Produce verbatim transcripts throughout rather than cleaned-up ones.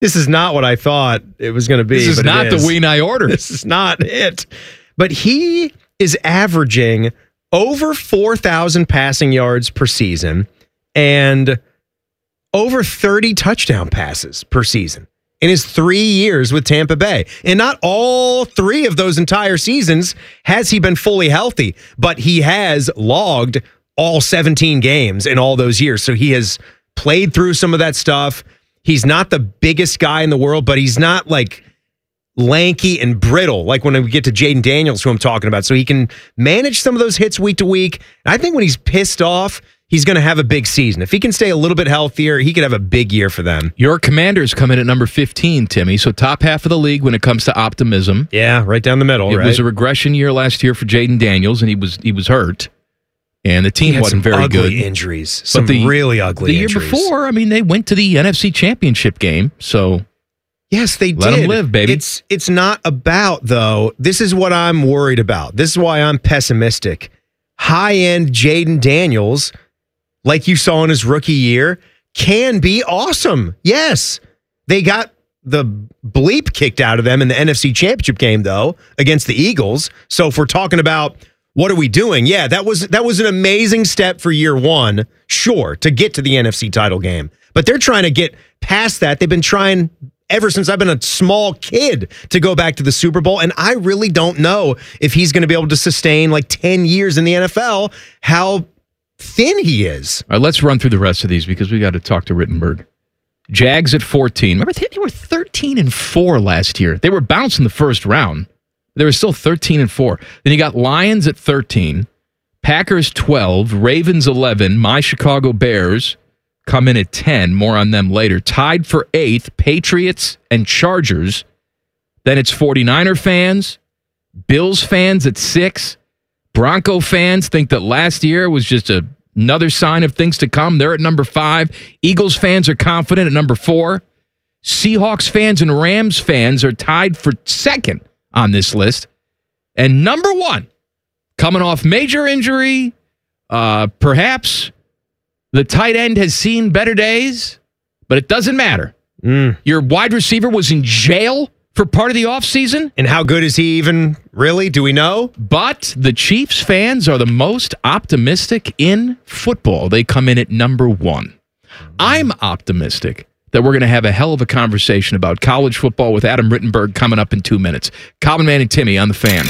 This is not what I thought it was going to be. This is but not it is. the ween I ordered. This is not it. But he is averaging over four thousand passing yards per season and over thirty touchdown passes per season in his three years with Tampa Bay. And not all three of those entire seasons has he been fully healthy, but he has logged all seventeen games in all those years. So he has played through some of that stuff. He's not the biggest guy in the world, but he's not like lanky and brittle like when we get to Jaden Daniels, who I'm talking about. So he can manage some of those hits week to week. And I think when he's pissed off, he's going to have a big season. If he can stay a little bit healthier, he could have a big year for them. Your Commanders come in at number fifteen, Timmy. So top half of the league when it comes to optimism. Yeah, right down the middle. It right? was a regression year last year for Jaden Daniels, and he was he was hurt. And the team He had wasn't some very ugly good. injuries. Some the, really ugly The year injuries. before, I mean, they went to the N F C Championship game. So yes, they let did. them live, baby. It's it's not about, though. This is what I'm worried about. This is why I'm pessimistic. High-end Jaden Daniels, like you saw in his rookie year, can be awesome. Yes. They got the bleep kicked out of them in the N F C Championship game, though, against the Eagles. So if we're talking about what are we doing, yeah, that was that was an amazing step for year one, sure, to get to the N F C title game. But they're trying to get past that. They've been trying ever since I've been a small kid to go back to the Super Bowl, and I really don't know if he's going to be able to sustain like ten years in the N F L, how thin he is. All right, let's run through the rest of these because we got to talk to Rittenberg. Jags at fourteen. Remember, they were thirteen and four last year. They were bounced in the first round. They were still thirteen and four. Then you got Lions at thirteen, Packers twelve, Ravens eleven, my Chicago Bears come in at ten. More on them later. Tied for eighth, Patriots and Chargers. Then it's 49er fans, Bills fans at six. Bronco fans think that last year was just a, another sign of things to come. They're at number five. Eagles fans are confident at number four. Seahawks fans and Rams fans are tied for second on this list. And number one, coming off major injury, uh, perhaps the tight end has seen better days, but it doesn't matter. Mm. Your wide receiver was in jail for part of the offseason. And how good is he even, really? Do we know? But the Chiefs fans are the most optimistic in football. They come in at number one. I'm optimistic that we're going to have a hell of a conversation about college football with Adam Rittenberg coming up in two minutes. Common Man and Timmy on The Fan.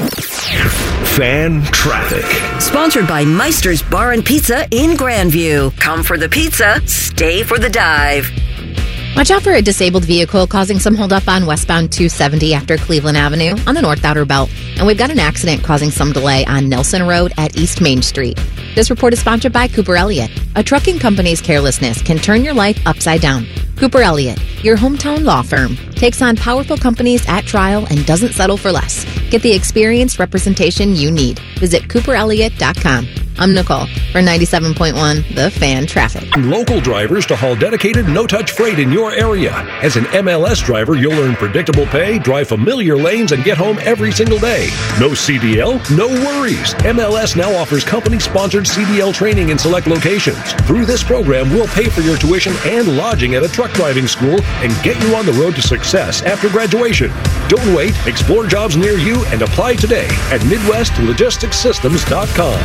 Fan Traffic. Sponsored by Meister's Bar and Pizza in Grandview. Come for the pizza, stay for the dive. Watch out for a disabled vehicle causing some holdup on westbound two seventy after Cleveland Avenue on the North Outer Belt. And we've got an accident causing some delay on Nelson Road at East Main Street. This report is sponsored by Cooper Elliott. A trucking company's carelessness can turn your life upside down. Cooper Elliott, your hometown law firm, takes on powerful companies at trial and doesn't settle for less. Get the experienced representation you need. Visit cooper elliott dot com. I'm Nicole for ninety-seven point one The Fan Traffic. Local drivers to haul dedicated, no-touch freight in your area. As an M L S driver, you'll earn predictable pay, drive familiar lanes, and get home every single day. No C D L? No worries. M L S now offers company-sponsored C D L training in select locations. Through this program, we'll pay for your tuition and lodging at a truck driving school and get you on the road to success after graduation. Don't wait. Explore jobs near you and apply today at midwest logistics systems dot com.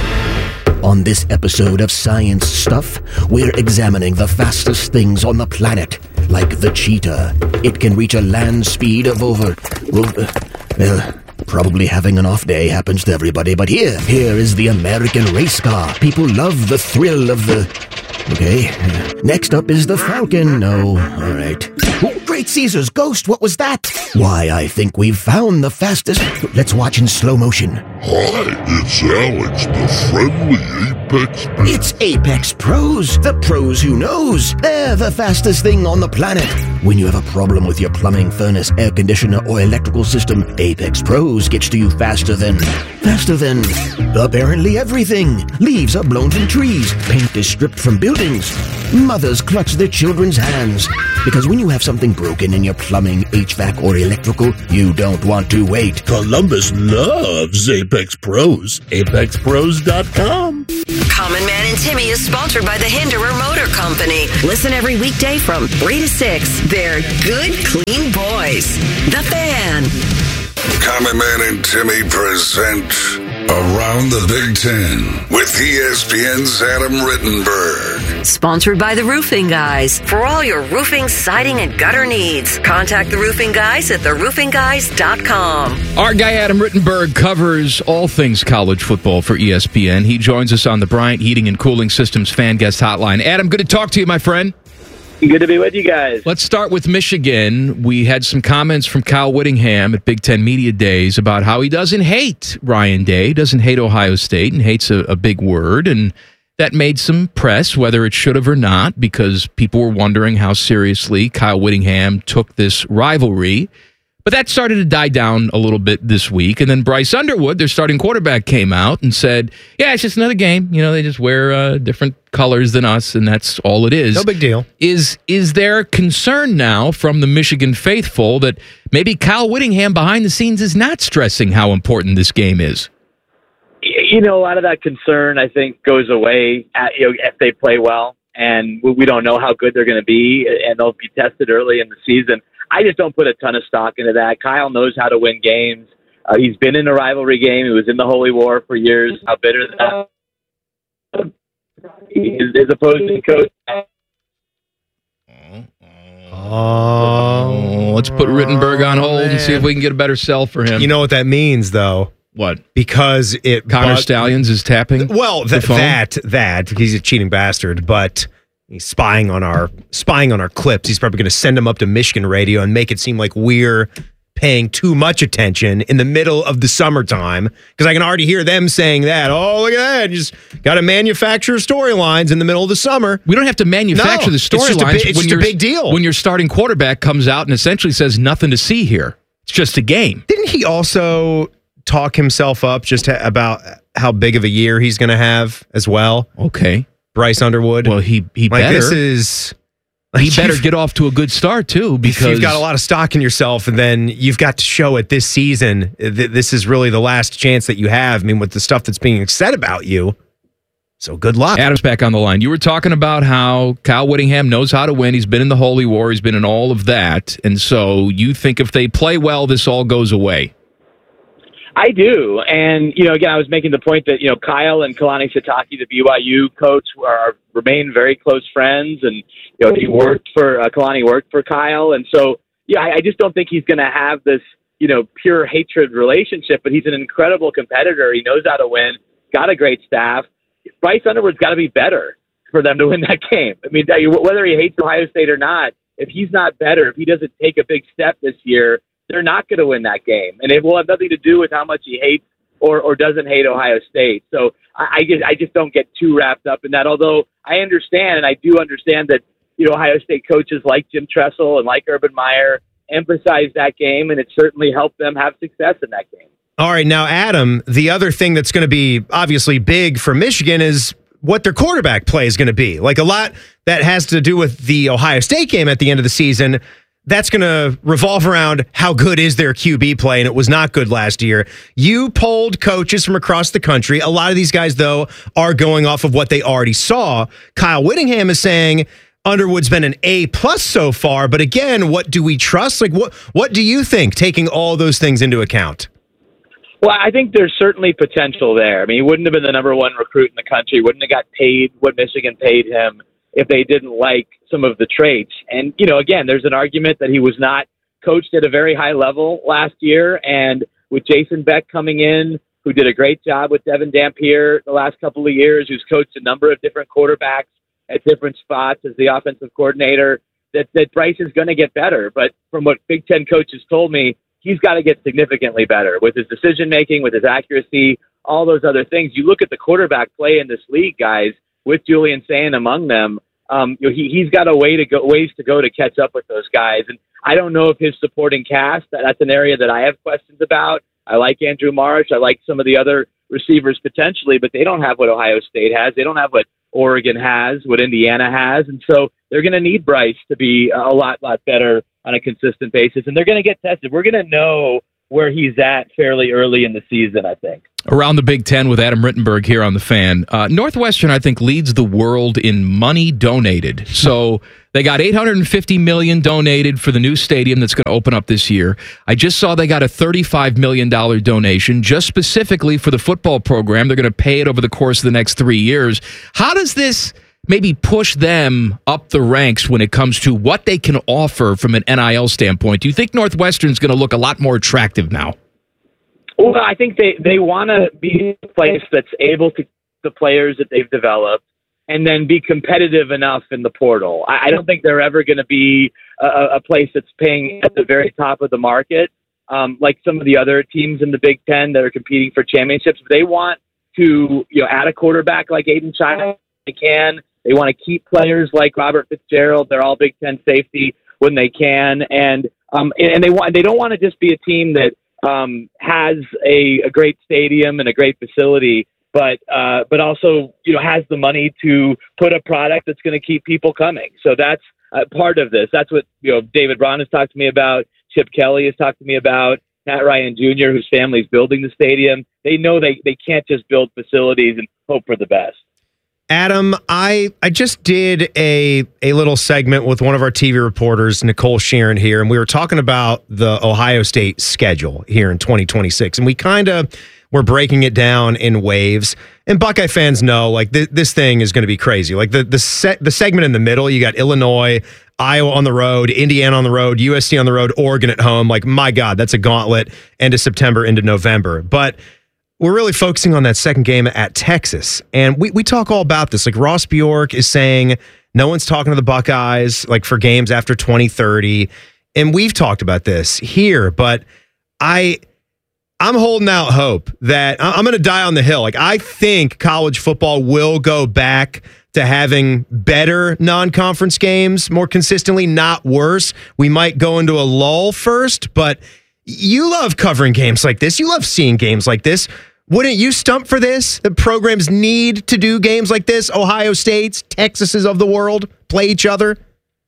On this episode of Science Stuff, we're examining the fastest things on the planet, like the cheetah. It can reach a land speed of over... over well, probably having an off day happens to everybody, but here, here is the American race car. People love the thrill of the... Okay. Next up is the Falcon. No, all right. Oh, Great Caesar's ghost, what was that? Why, I think we've found the fastest... Let's watch in slow motion. Hi, it's Alex, the friendly Apex Pro. It's Apex Pros, the pros who knows. They're the fastest thing on the planet. When you have a problem with your plumbing, furnace, air conditioner, or electrical system, Apex Pros gets to you faster than... Faster than... apparently everything. Leaves are blown from trees. Paint is stripped from buildings. Mothers clutch their children's hands. Because when you have something broken in your plumbing, H V A C, or electrical, you don't want to wait. Columbus loves Apex Pros. Apex Pros dot com. Common Man and Timmy is sponsored by the Hinderer Motor Company. Listen every weekday from three to six. They're good, clean boys. The Fan. Common Man and Timmy present Around the Big Ten with E S P N's Adam Rittenberg. Sponsored by the Roofing Guys. For all your roofing, siding, and gutter needs, contact the Roofing Guys at the roofing guys dot com. Our guy Adam Rittenberg covers all things college football for E S P N. He joins us on the Bryant Heating and Cooling Systems Fan Guest Hotline. Adam, good to talk to you, my friend. Good to be with you guys. Let's start with Michigan. We had some comments from Kyle Whittingham at Big Ten Media Days about how he doesn't hate Ryan Day, doesn't hate Ohio State, and hates a, a big word. And that made some press, whether it should have or not, because people were wondering how seriously Kyle Whittingham took this rivalry. But that started to die down a little bit this week. And then Bryce Underwood, their starting quarterback, came out and said, yeah, it's just another game. You know, they just wear uh, different colors than us, and that's all it is. No big deal. Is is there concern now from the Michigan faithful that maybe Kyle Whittingham behind the scenes is not stressing how important this game is? You know, a lot of that concern, I think, goes away at, you know, if they play well. And we don't know how good they're going to be, and they'll be tested early in the season. I just don't put a ton of stock into that. Kyle knows how to win games. Uh, he's been in a rivalry game. He was in the Holy War for years. How bitter that is, his opposing coach. Oh, let's put Rittenberg on hold man. and see if we can get a better sell for him. You know what that means, though? What? Because it Connor but, Stallions is tapping. Well, th- that that he's a cheating bastard, but he's spying on our spying on our clips. He's probably going to send them up to Michigan radio and make it seem like we're paying too much attention in the middle of the summertime, because I can already hear them saying that. Oh, look at that. You just got to manufacture storylines in the middle of the summer. We don't have to manufacture no, the storylines. It's, bi- it's just a big deal. When your starting quarterback comes out and essentially says nothing to see here. It's just a game. Didn't he also talk himself up just ha- about how big of a year he's going to have as well? Okay. Bryce Underwood. Well, he he like better. This is... He better get off to a good start, too, because if you've got a lot of stock in yourself, and then you've got to show it this season. Th- this is really the last chance that you have. I mean, with the stuff that's being said about you. So good luck. Adam's back on the line. You were talking about how Kyle Whittingham knows how to win. He's been in the Holy War. He's been in all of that. And so you think if they play well, this all goes away. I do. And, you know, again, I was making the point that, you know, Kyle and Kalani Sitake, the B Y U coach, are remain very close friends. And, you know, he worked for, uh, Kalani worked for Kyle. And so, yeah, I, I just don't think he's going to have this, you know, pure hatred relationship, but he's an incredible competitor. He knows how to win, got a great staff. Bryce Underwood's got to be better for them to win that game. I mean, whether he hates Ohio State or not, if he's not better, if he doesn't take a big step this year, they're not going to win that game. And it will have nothing to do with how much he hates or, or doesn't hate Ohio State. So I, I just I just don't get too wrapped up in that, although I understand, and I do understand that, you know, Ohio State coaches like Jim Tressel and like Urban Meyer emphasize that game, and it certainly helped them have success in that game. All right, now, Adam, the other thing that's going to be obviously big for Michigan is what their quarterback play is going to be. Like a lot that has to do with the Ohio State game at the end of the season. That's going to revolve around how good is their Q B play, and it was not good last year. You polled coaches from across the country. A lot of these guys, though, are going off of what they already saw. Kyle Whittingham is saying Underwood's been an A-plus so far, but again, what do we trust? Like, what what do you think, taking all those things into account? Well, I think there's certainly potential there. I mean, he wouldn't have been the number one recruit in the country, wouldn't have got paid what Michigan paid him if they didn't like some of the traits. And, you know, again, there's an argument that he was not coached at a very high level last year. And with Jason Beck coming in, who did a great job with Devin Dampier the last couple of years, who's coached a number of different quarterbacks at different spots as the offensive coordinator, that, that Bryce is going to get better. But from what Big Ten coaches told me, he's got to get significantly better with his decision-making, with his accuracy, all those other things. You look at the quarterback play in this league, guys, with Julian Sayin among them. Um, you know, he, he's got a way to go, ways to go to catch up with those guys. And I don't know if his supporting cast, that, that's an area that I have questions about. I like Andrew Marsh. I like some of the other receivers potentially, but they don't have what Ohio State has. They don't have what Oregon has, what Indiana has. And so they're going to need Bryce to be a lot, lot better on a consistent basis. And they're going to get tested. We're going to know where he's at fairly early in the season, I think. Around the Big Ten with Adam Rittenberg here on The Fan. Uh, Northwestern, I think, leads the world in money donated. So they got eight hundred fifty million dollars donated for the new stadium that's going to open up this year. I just saw they got a thirty-five million dollars donation just specifically for the football program. They're going to pay it over the course of the next three years. How does this maybe push them up the ranks when it comes to what they can offer from an N I L standpoint? Do you think Northwestern's going to look a lot more attractive now? Well, I think they, they want to be a place that's able to the players that they've developed and then be competitive enough in the portal. I, I don't think they're ever going to be a, a place that's paying at the very top of the market, um, like some of the other teams in the Big Ten that are competing for championships. They want to, you know, add a quarterback like Aiden Child. They can. They want to keep players like Robert Fitzgerald. They're all Big Ten safety when they can, and um, and they want. They don't want to just be a team that um, has a, a great stadium and a great facility, but uh, but also, you know, has the money to put a product that's going to keep people coming. So that's uh, part of this. That's what, you know, David Braun has talked to me about. Chip Kelly has talked to me about. Matt Ryan Junior, whose family is building the stadium. They know they, they can't just build facilities and hope for the best. Adam, I I just did a a little segment with one of our T V reporters, Nicole Sheeran here, and we were talking about the Ohio State schedule here in twenty twenty-six, and we kind of were breaking it down in waves. And Buckeye fans know, like, th- this thing is going to be crazy. Like the the se- the segment in the middle, you got Illinois, Iowa on the road, Indiana on the road, U S C on the road, Oregon at home. Like, my God, that's a gauntlet end of September into November. But we're really focusing on that second game at Texas. And we, we talk all about this. Like, Ross Bjork is saying no one's talking to the Buckeyes, like, for games after twenty thirty. And we've talked about this here, but I, I'm holding out hope that I'm going to die on the hill. Like, I think college football will go back to having better non-conference games more consistently, not worse. We might go into a lull first, but you love covering games like this. You love seeing games like this. Wouldn't you stump for this? The programs need to do games like this. Ohio States, Texases of the world play each other.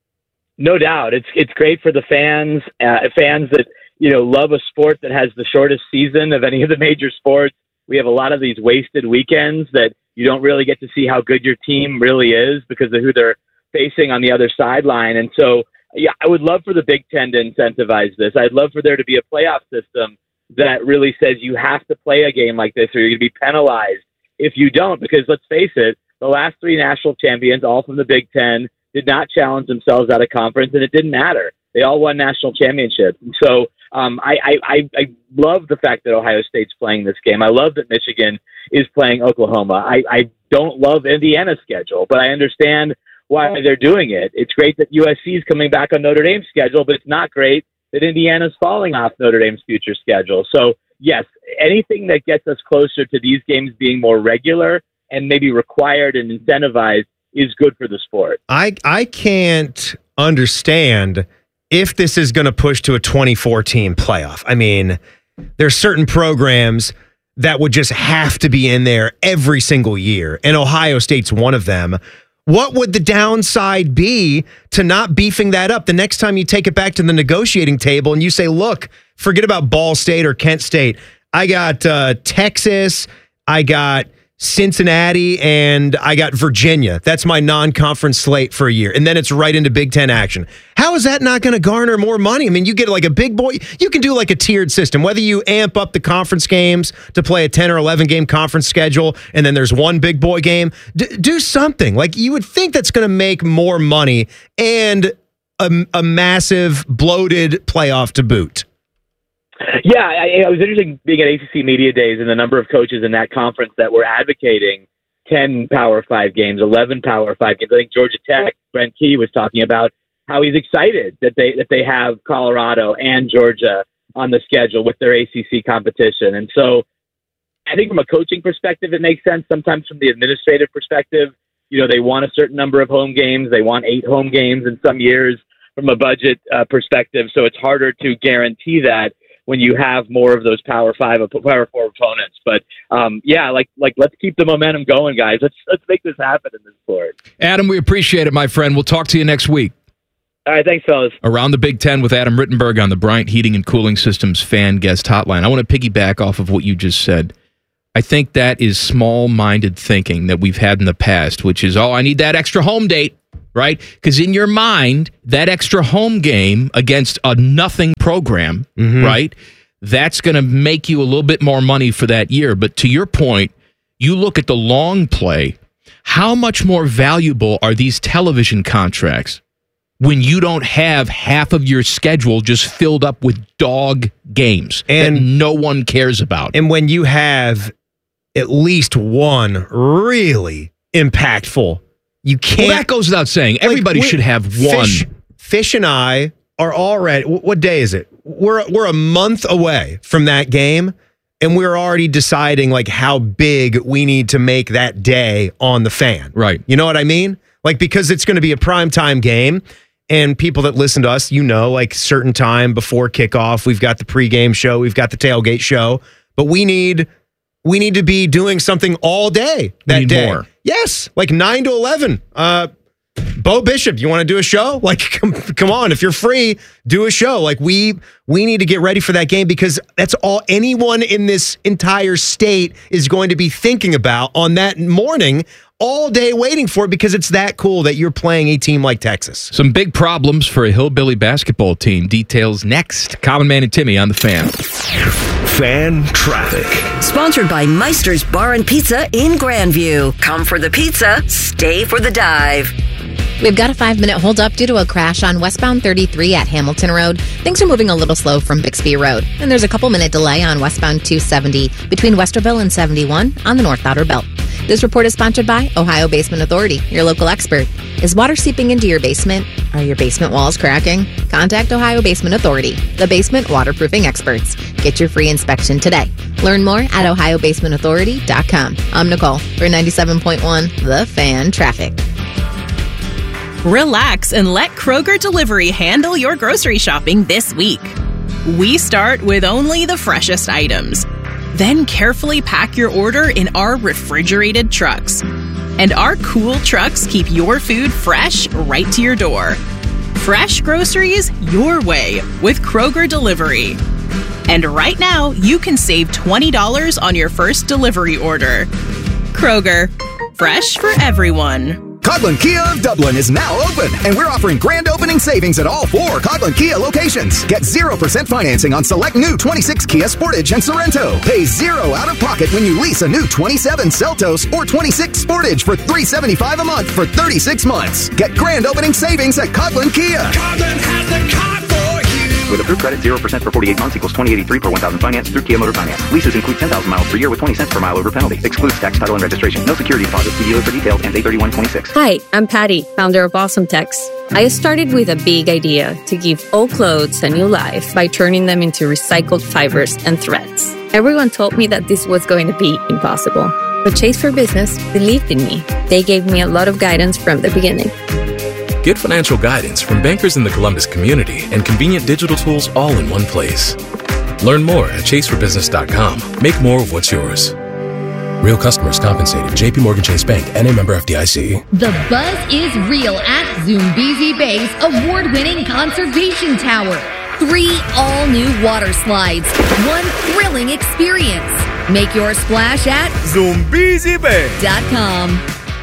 No doubt. It's it's great for the fans, uh, fans that, you know, love a sport that has the shortest season of any of the major sports. We have a lot of these wasted weekends that you don't really get to see how good your team really is because of who they're facing on the other sideline. And so, yeah, I would love for the Big Ten to incentivize this. I'd love for there to be a playoff system that really says you have to play a game like this or you're going to be penalized if you don't. Because let's face it, the last three national champions, all from the Big Ten, did not challenge themselves out of conference, and it didn't matter. They all won national championships. And so um, I, I, I, I love the fact that Ohio State's playing this game. I love that Michigan is playing Oklahoma. I, I don't love Indiana's schedule, but I understand why they're doing it. It's great that U S C is coming back on Notre Dame's schedule, but it's not great that Indiana's falling off Notre Dame's future schedule. So, yes, anything that gets us closer to these games being more regular and maybe required and incentivized is good for the sport. I, I can't understand if this is going to push to a twenty fourteen playoff. I mean, there's certain programs that would just have to be in there every single year, and Ohio State's one of them. What would the downside be to not beefing that up the next time you take it back to the negotiating table and you say, look, forget about Ball State or Kent State. I got uh, Texas, I got Cincinnati, and I got Virginia. That's my non-conference slate for a year. And then it's right into Big Ten action. How is that not going to garner more money? I mean, you get like a big boy. You can do like a tiered system, whether you amp up the conference games to play a ten or eleven game conference schedule, and then there's one big boy game. D- do something. Like, you would think that's going to make more money and a, a massive bloated playoff to boot. Yeah, I, I was interested being at A C C Media Days and the number of coaches in that conference that were advocating ten Power Five games, eleven Power Five games. I think Georgia Tech, Brent Key was talking about how he's excited that they that they have Colorado and Georgia on the schedule with their A C C competition. And so I think from a coaching perspective, it makes sense. Sometimes from the administrative perspective, you know, they want a certain number of home games. They want eight home games in some years from a budget uh, perspective. So it's harder to guarantee that when you have more of those Power Five, Power Four opponents. But um, yeah, like like let's keep the momentum going, guys. Let's let's make this happen in this sport. Adam, we appreciate it, my friend. We'll talk to you next week. All right, thanks, fellas. Around the Big Ten with Adam Rittenberg on the Bryant Heating and Cooling Systems fan guest hotline. I want to piggyback off of what you just said. I think that is small-minded thinking that we've had in the past, which is, oh, I need that extra home date, right? Because in your mind, that extra home game against a nothing program, mm-hmm. right, that's going to make you a little bit more money for that year. But to your point, you look at the long play, how much more valuable are these television contracts when you don't have half of your schedule just filled up with dog games and that no one cares about? And when you have at least one really impactful, you can't. Well, that goes without saying. Everybody like, should have one. Fish, Fish and I are already. What day is it? We're we're a month away from that game, and we're already deciding like how big we need to make that day on the Fan. Right. You know what I mean? Like because it's going to be a primetime game. And people that listen to us, you know, like certain time before kickoff, we've got the pregame show, we've got the tailgate show, but we need we need to be doing something all day that we need day. More. Yes, like nine to eleven. Uh, Bo Bishop, you want to do a show? Like, come, come on, if you're free, do a show. Like we we need to get ready for that game because that's all anyone in this entire state is going to be thinking about on that morning. All day waiting for it because it's that cool that you're playing a team like Texas. Some big problems for a hillbilly basketball team. Details next. Common Man and Timmy on the Fan. Fan traffic. Sponsored by Meister's Bar and Pizza in Grandview. Come for the pizza, stay for the dive. We've got a five-minute hold-up due to a crash on westbound thirty-three at Hamilton Road. Things are moving a little slow from Bixby Road. And there's a couple-minute delay on westbound two seventy between Westerville and seventy-one on the North Outer Belt. This report is sponsored by Ohio Basement Authority, your local expert. Is water seeping into your basement? Are your basement walls cracking? Contact Ohio Basement Authority, the basement waterproofing experts. Get your free inspection today. Learn more at ohio basement authority dot com. I'm Nicole for ninety-seven point one The Fan Traffic. Relax and let Kroger Delivery handle your grocery shopping this week. We start with only the freshest items. Then carefully pack your order in our refrigerated trucks. And our cool trucks keep your food fresh right to your door. Fresh groceries your way with Kroger Delivery. And right now, you can save twenty dollars on your first delivery order. Kroger, fresh for everyone. Coghlan Kia of Dublin is now open, and we're offering grand opening savings at all four Coghlan Kia locations. Get zero percent financing on select new twenty-six Kia Sportage and Sorrento. Pay zero out of pocket when you lease a new twenty-seven Seltos or twenty-six Sportage for three hundred seventy-five dollars a month for thirty-six months. Get grand opening savings at Coghlan Kia. Coghlan has the car for you. With approved credit, zero percent for forty-eight months equals twenty eighty-three per one thousand finance through Kia Motor Finance. Leases include ten thousand miles per year with twenty cents per mile over penalty. Excludes tax, title, and registration. No security deposit. See dealer for details. Ends eight thirty-one twenty-six. Hi, I'm Patty, founder of Awesome Tex. I started with a big idea to give old clothes a new life by turning them into recycled fibers and threads. Everyone told me that this was going to be impossible. But Chase for Business believed in me. They gave me a lot of guidance from the beginning. Get financial guidance from bankers in the Columbus community and convenient digital tools all in one place. Learn more at chase for business dot com. Make more of what's yours. Real customers compensated. J P Morgan Chase Bank, N A member F D I C. The buzz is real at Zoombezi Bay's award-winning conservation tower. Three all-new water slides. One thrilling experience. Make your splash at Zoombezi Bay dot com.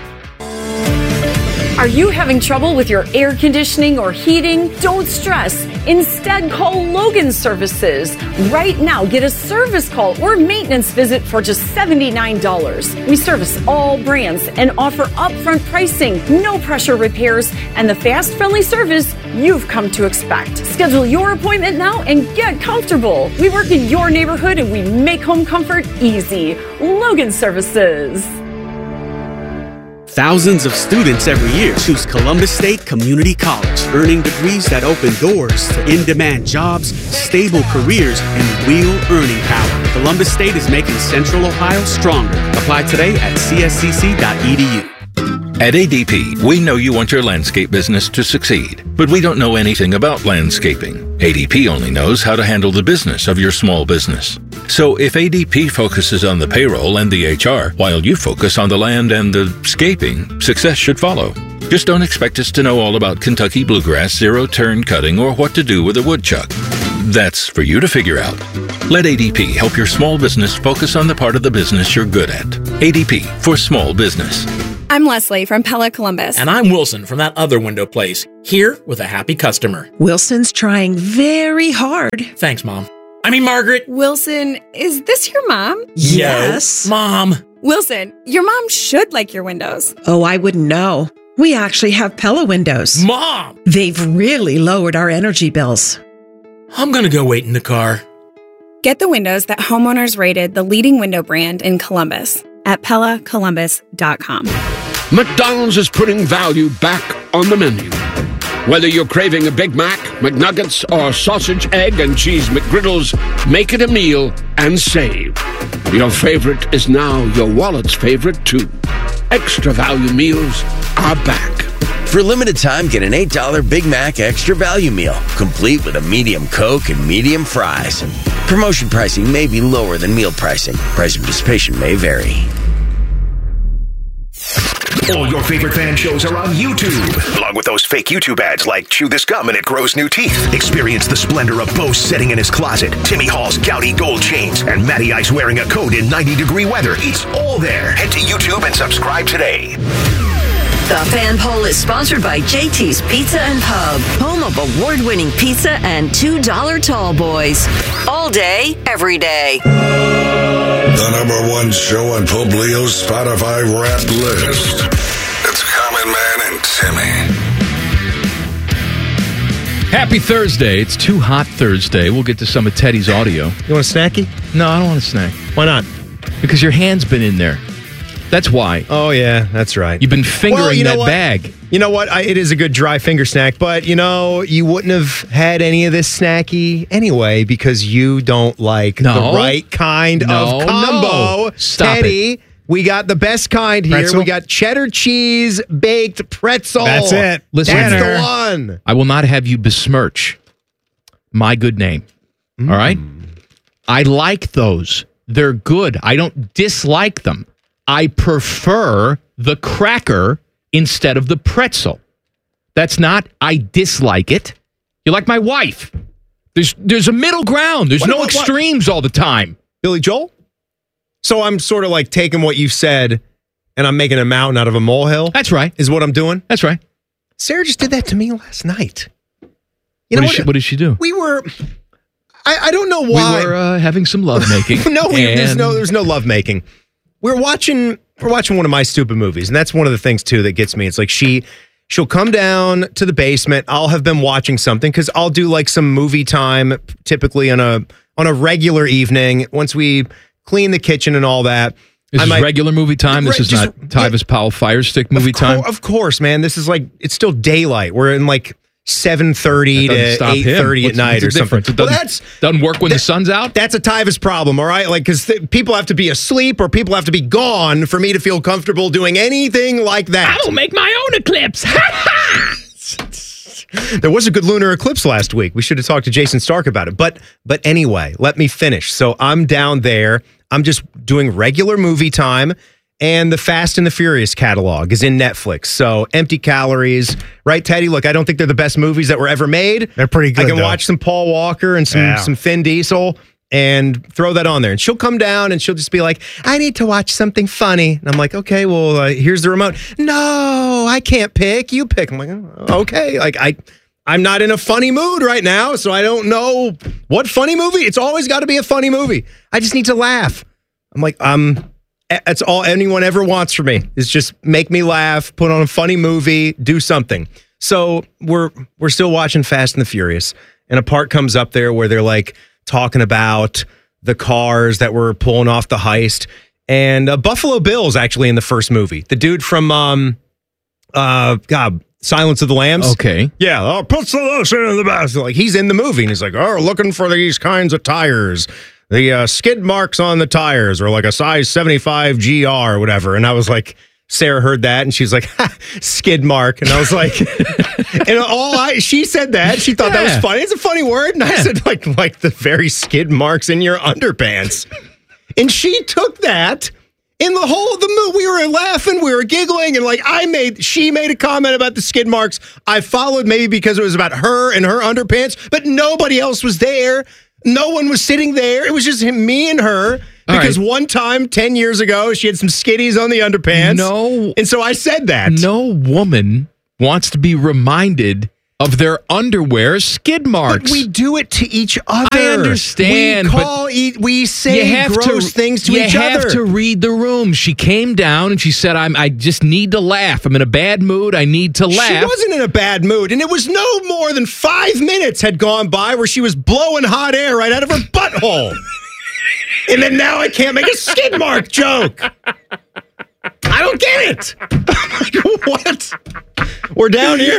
Are you having trouble with your air conditioning or heating? Don't stress. Instead, call Logan Services. Right now, get a service call or maintenance visit for just seventy-nine dollars. We service all brands and offer upfront pricing, no pressure repairs, and the fast, friendly service you've come to expect. Schedule your appointment now and get comfortable. We work in your neighborhood and we make home comfort easy. Logan Services. Thousands of students every year choose Columbus State Community College, earning degrees that open doors to in-demand jobs, stable careers, and real earning power. Columbus State is making Central Ohio stronger. Apply today at c s c c dot e d u. At A D P, we know you want your landscape business to succeed, but we don't know anything about landscaping. A D P only knows how to handle the business of your small business. So if A D P focuses on the payroll and the H R, while you focus on the land and the scaping, success should follow. Just don't expect us to know all about Kentucky bluegrass, zero-turn cutting, or what to do with a woodchuck. That's for you to figure out. Let A D P help your small business focus on the part of the business you're good at. A D P for small business. I'm Leslie from Pella Columbus. And I'm Wilson from that other window place, here with a happy customer. Wilson's trying very hard. Thanks, Mom. I mean, Margaret. Wilson, is this your mom? Yes. Yo, Mom. Wilson, your mom should like your windows. Oh, I wouldn't know. We actually have Pella windows. Mom! They've really lowered our energy bills. I'm going to go wait in the car. Get the windows that homeowners rated the leading window brand in Columbus at Pella Columbus dot com. McDonald's is putting value back on the menu. Whether you're craving a Big Mac, McNuggets, or sausage, egg, and cheese McGriddles, make it a meal and save. Your favorite is now your wallet's favorite, too. Extra value meals are back. For a limited time, get an eight dollar Big Mac Extra Value Meal, complete with a medium Coke and medium fries. Promotion pricing may be lower than meal pricing. Price of participation may vary. All your favorite fan shows are on YouTube, along with those fake YouTube ads like Chew This Gum and It Grows New Teeth. Experience the splendor of Bo sitting in his closet, Timmy Hall's gouty gold chains, and Matty Ice wearing a coat in ninety degree weather. It's all there. Head to YouTube and subscribe today. The Fan Poll is sponsored by J T's Pizza and Pub, home of award-winning pizza and two dollar tall boys. All day, every day. The number one show on Pope Leo's Spotify rap list. It's Common Man and Timmy. Happy Thursday. It's Too Hot Thursday. We'll get to some of Teddy's audio. You want a snacky? No, I don't want a snack. Why not? Because your hand's been in there. That's why. Oh, yeah, that's right. You've been fingering well, you know that what? bag. You know what? I, it is a good dry finger snack, but, you know, you wouldn't have had any of this snacky anyway because you don't like No. the right kind No, of combo. no. Stop Teddy, it. we got the best kind here. Pretzel? We got cheddar cheese baked pretzel. That's it. Listen, That's the one. I will not have you besmirch my good name. Mm. All right? I like those. They're good. I don't dislike them. I prefer the cracker instead of the pretzel. That's not, I dislike it. You're like my wife. There's there's a middle ground. There's What no about what? extremes all the time. Billy Joel? So I'm sort of like taking what you said and I'm making a mountain out of a molehill? That's right. Is what I'm doing? That's right. Sarah just did that to me last night. what, You know did what? she, what did she do? We were... I, I don't know why. We were uh, having some lovemaking. no, we, there's and- no, there's no lovemaking. We're watching, we're watching one of my stupid movies, and that's one of the things too that gets me. It's like she, she'll come down to the basement. I'll have been watching something because I'll do like some movie time, typically on a on a regular evening. Once we clean the kitchen and all that. This I is might- regular movie time. This Right, is just- not Tyvis Powell Fire Stick movie Of time. cour- Of course, man. This is like it's still daylight. We're in like seven thirty That doesn't to stop eight him. thirty at What's- night what's or the something. difference? It Well, doesn't- that's doesn't work when the sun's out. That's a Tyvis problem, all right? Like because th- people have to be asleep or people have to be gone for me to feel comfortable doing anything like that. I will make my own eclipse. There was a good lunar eclipse last week. We should have talked to Jason Stark about it. But but anyway, let me finish. So I'm down there. I'm just doing regular movie time. And the Fast and the Furious catalog is in Netflix. So empty calories. Right, Teddy? Look, I don't think they're the best movies that were ever made. They're pretty good, I can though. watch some Paul Walker and some, Yeah. some Vin Diesel and throw that on there. And she'll come down and she'll just be like, I need to watch something funny. And I'm like, okay, well, uh, here's the remote. No, I can't pick. You pick. I'm like, oh, okay. Like, I... I'm not in a funny mood right now, so I don't know what funny movie. It's always got to be a funny movie. I just need to laugh. I'm like, um, that's all anyone ever wants from me is just make me laugh, put on a funny movie, do something. So we're we're still watching Fast and the Furious, and a part comes up there where they're like talking about the cars that were pulling off the heist, and uh, Buffalo Bill's actually in the first movie. The dude from um, uh, God. Silence of the Lambs. Okay. Yeah. Oh, put the lotion in the basket. Like he's in the movie and he's like, oh, looking for these kinds of tires. The uh, skid marks on the tires are like a size seventy-five G R or whatever. And I was like, Sarah heard that and she's like, ha, skid mark. And I was like, and all I, she said that. She thought that was Yeah. funny. It's a funny word. And I said, like, like the very skid marks in your underpants. And she took that In the whole of the movie, we were laughing, we were giggling, and like I made, she made a comment about the skid marks. I followed maybe because it was about her and her underpants, but nobody else was there. No one was sitting there. It was just him, me and her. Because right. one time, ten years ago, she had some skitties on the underpants. No. And so I said that. No woman wants to be reminded of their underwear skid marks. But we do it to each other. I understand. We call, eat, we say gross to, things to each other. You have to read the room. She came down and she said, "I'm. I just need to laugh. I'm in a bad mood. I need to laugh." She wasn't in a bad mood, and it was no more than five minutes had gone by where she was blowing hot air right out of her butthole. And then now I can't make a skid mark joke. I don't get it. Like, what? We're down here.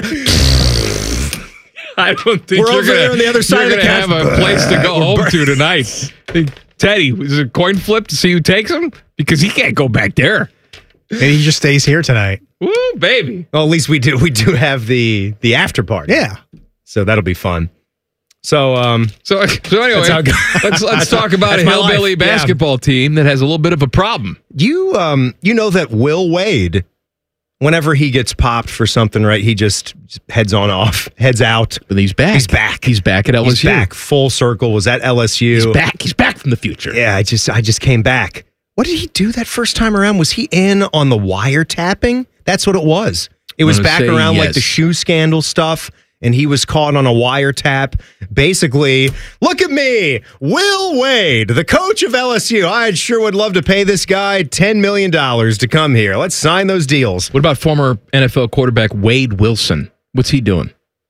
I don't think We're you're over gonna, there on the other side of the have couch. a place to go home to tonight. Hey, Teddy, is it a coin flip to see who takes him? Because he can't go back there. Maybe he just stays here tonight. Woo, baby. Well, at least we do. We do have the the after party. Yeah. So that'll be fun. So, um, so, so anyway, let's let's talk about a hillbilly life. basketball yeah. team that has a little bit of a problem. You, um, you know that Will Wade, whenever he gets popped for something, right, he just heads on off, heads out. But he's back. He's back. He's back at L S U. He's back. Full circle. Was at L S U. He's back. He's back from the future. Yeah, I just, I just came back. What did he do that first time around? Was he in on the wiretapping? That's what it was. It was back around yes. like the shoe scandal stuff. And he was caught on a wiretap. Basically, look at me, Will Wade, the coach of L S U. I sure would love to pay this guy ten million dollars to come here. Let's sign those deals. What about former N F L quarterback Wade Wilson? What's he doing?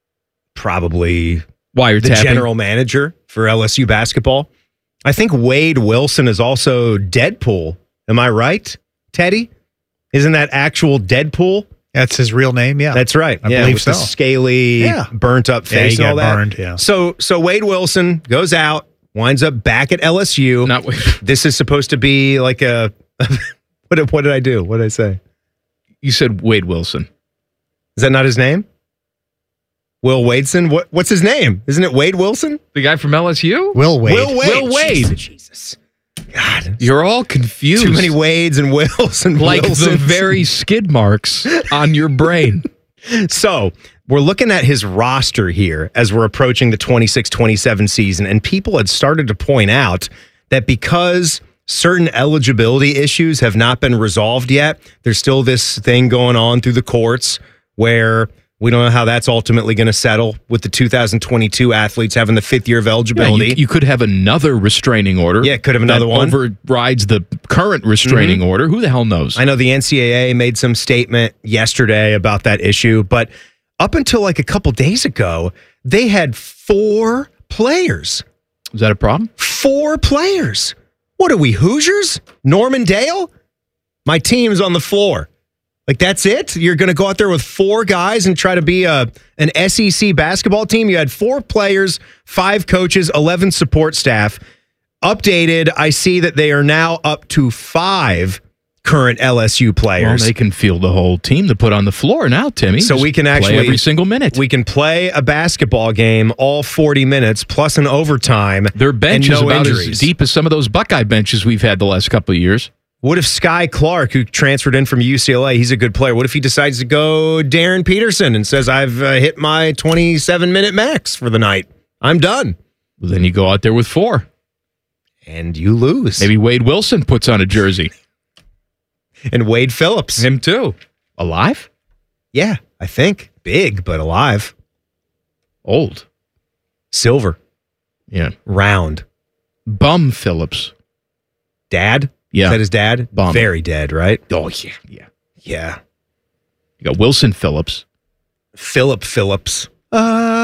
Probably wiretapping. The general manager for L S U basketball. I think Wade Wilson is also Deadpool. Am I right, Teddy? Isn't that actual Deadpool? That's his real name, yeah. That's right. I yeah, believe with so. the scaly, yeah. burnt up Yeah, face he and all got that. burned, yeah. So, so Wade Wilson goes out, winds up back at L S U. Not this is supposed to be like a. what, did, what did I do? What did I say? You said Wade Wilson. Is that not his name? Will Wadeson? What? What's his name? Isn't it Wade Wilson? The guy from L S U? Will Wade. Will Wade. Will Wade. Jesus. God. You're all confused. Too many Wades and Wills and like Wilsons. the very skid marks on your brain. So we're looking at his roster here as we're approaching the twenty-six twenty-seven season, and people had started to point out that because certain eligibility issues have not been resolved yet, there's still this thing going on through the courts where we don't know how that's ultimately going to settle with the two thousand twenty-two athletes having the fifth year of eligibility. Yeah, you, you could have another restraining order. Yeah, could have another that one. Overrides the current restraining Mm-hmm. order. Who the hell knows? I know the N C double A made some statement yesterday about that issue, but up until like a couple days ago, they had four players. Is that a problem? Four players. What are we, Hoosiers? Norman Dale? My team's on the floor. Like, that's it? You're going to go out there with four guys and try to be a an S E C basketball team? You had four players, five coaches, eleven support staff. Updated, I see that they are now up to five current L S U players. Well, they can field the whole team to put on the floor now, Timmy. So Just we can actually play every single minute. We can play a basketball game all forty minutes plus an overtime. Their bench and is no about injuries. as deep as some of those Buckeye benches we've had the last couple of years. What if Sky Clark, who transferred in from U C L A, he's a good player. What if he decides to go Darren Peterson and says, I've uh, hit my twenty-seven minute max for the night. I'm done. Well, then you go out there with four. And you lose. Maybe Wade Wilson puts on a jersey. And Wade Phillips. Him too. Alive? Yeah, I think. Big, but alive. Old. Silver. Yeah. Round. Bum Phillips. Dad? Yeah. Is that his dad? Bum. Very dead, right? Oh, yeah. Yeah. Yeah. You got Wilson Phillips. Philip Phillips. Uh,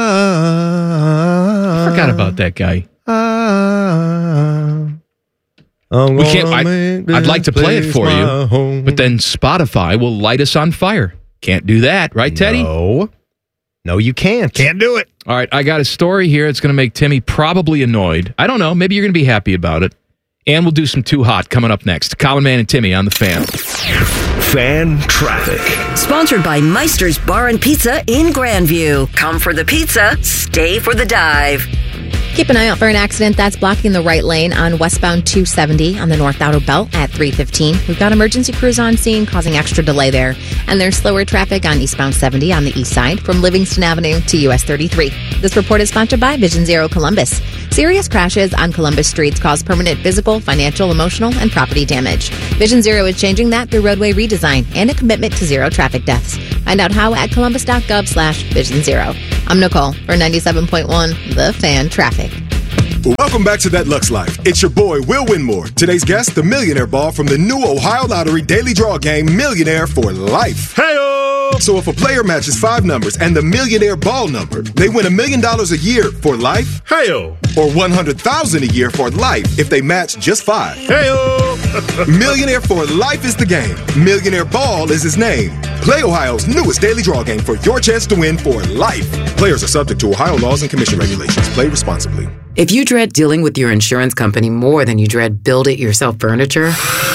I forgot about that guy. Uh, we can't. I, I'd like to play it for you, home. but then Spotify will light us on fire. Can't do that, right, Teddy? No. No, you can't. Can't do it. All right, I got a story here. It's going to make Timmy probably annoyed. I don't know. Maybe you're going to be happy about it. And we'll do some Too Hot coming up next. Colin Man and Timmy on the Fan. Fan traffic. Sponsored by Meister's Bar and Pizza in Grandview. Come for the pizza, stay for the dive. Keep an eye out for an accident that's blocking the right lane on westbound two seventy on the North Outer Belt at three fifteen. We've got emergency crews on scene causing extra delay there. And there's slower traffic on eastbound seventy on the east side from Livingston Avenue to U S thirty-three. This report is sponsored by Vision Zero Columbus. Serious crashes on Columbus streets cause permanent physical, financial, emotional, and property damage. Vision Zero is changing that through roadway redesign and a commitment to zero traffic deaths. Find out how at columbus.gov slash vision zero. I'm Nicole for ninety-seven point one The Fan Traffic. Welcome back to That Lux Life. It's your boy, Will Winmore. Today's guest, the Millionaire Ball from the new Ohio Lottery Daily Draw game, Millionaire for Life. Hey-o! So if a player matches five numbers and the Millionaire Ball number, they win a million dollars a year for life. Hey-o! Or one hundred thousand dollars a year for life if they match just five. Hey-o! Millionaire for Life is the game. Millionaire Ball is his name. Play Ohio's newest daily draw game for your chance to win for life. Players are subject to Ohio laws and commission regulations. Play responsibly. If you dread dealing with your insurance company more than you dread build-it-yourself furniture,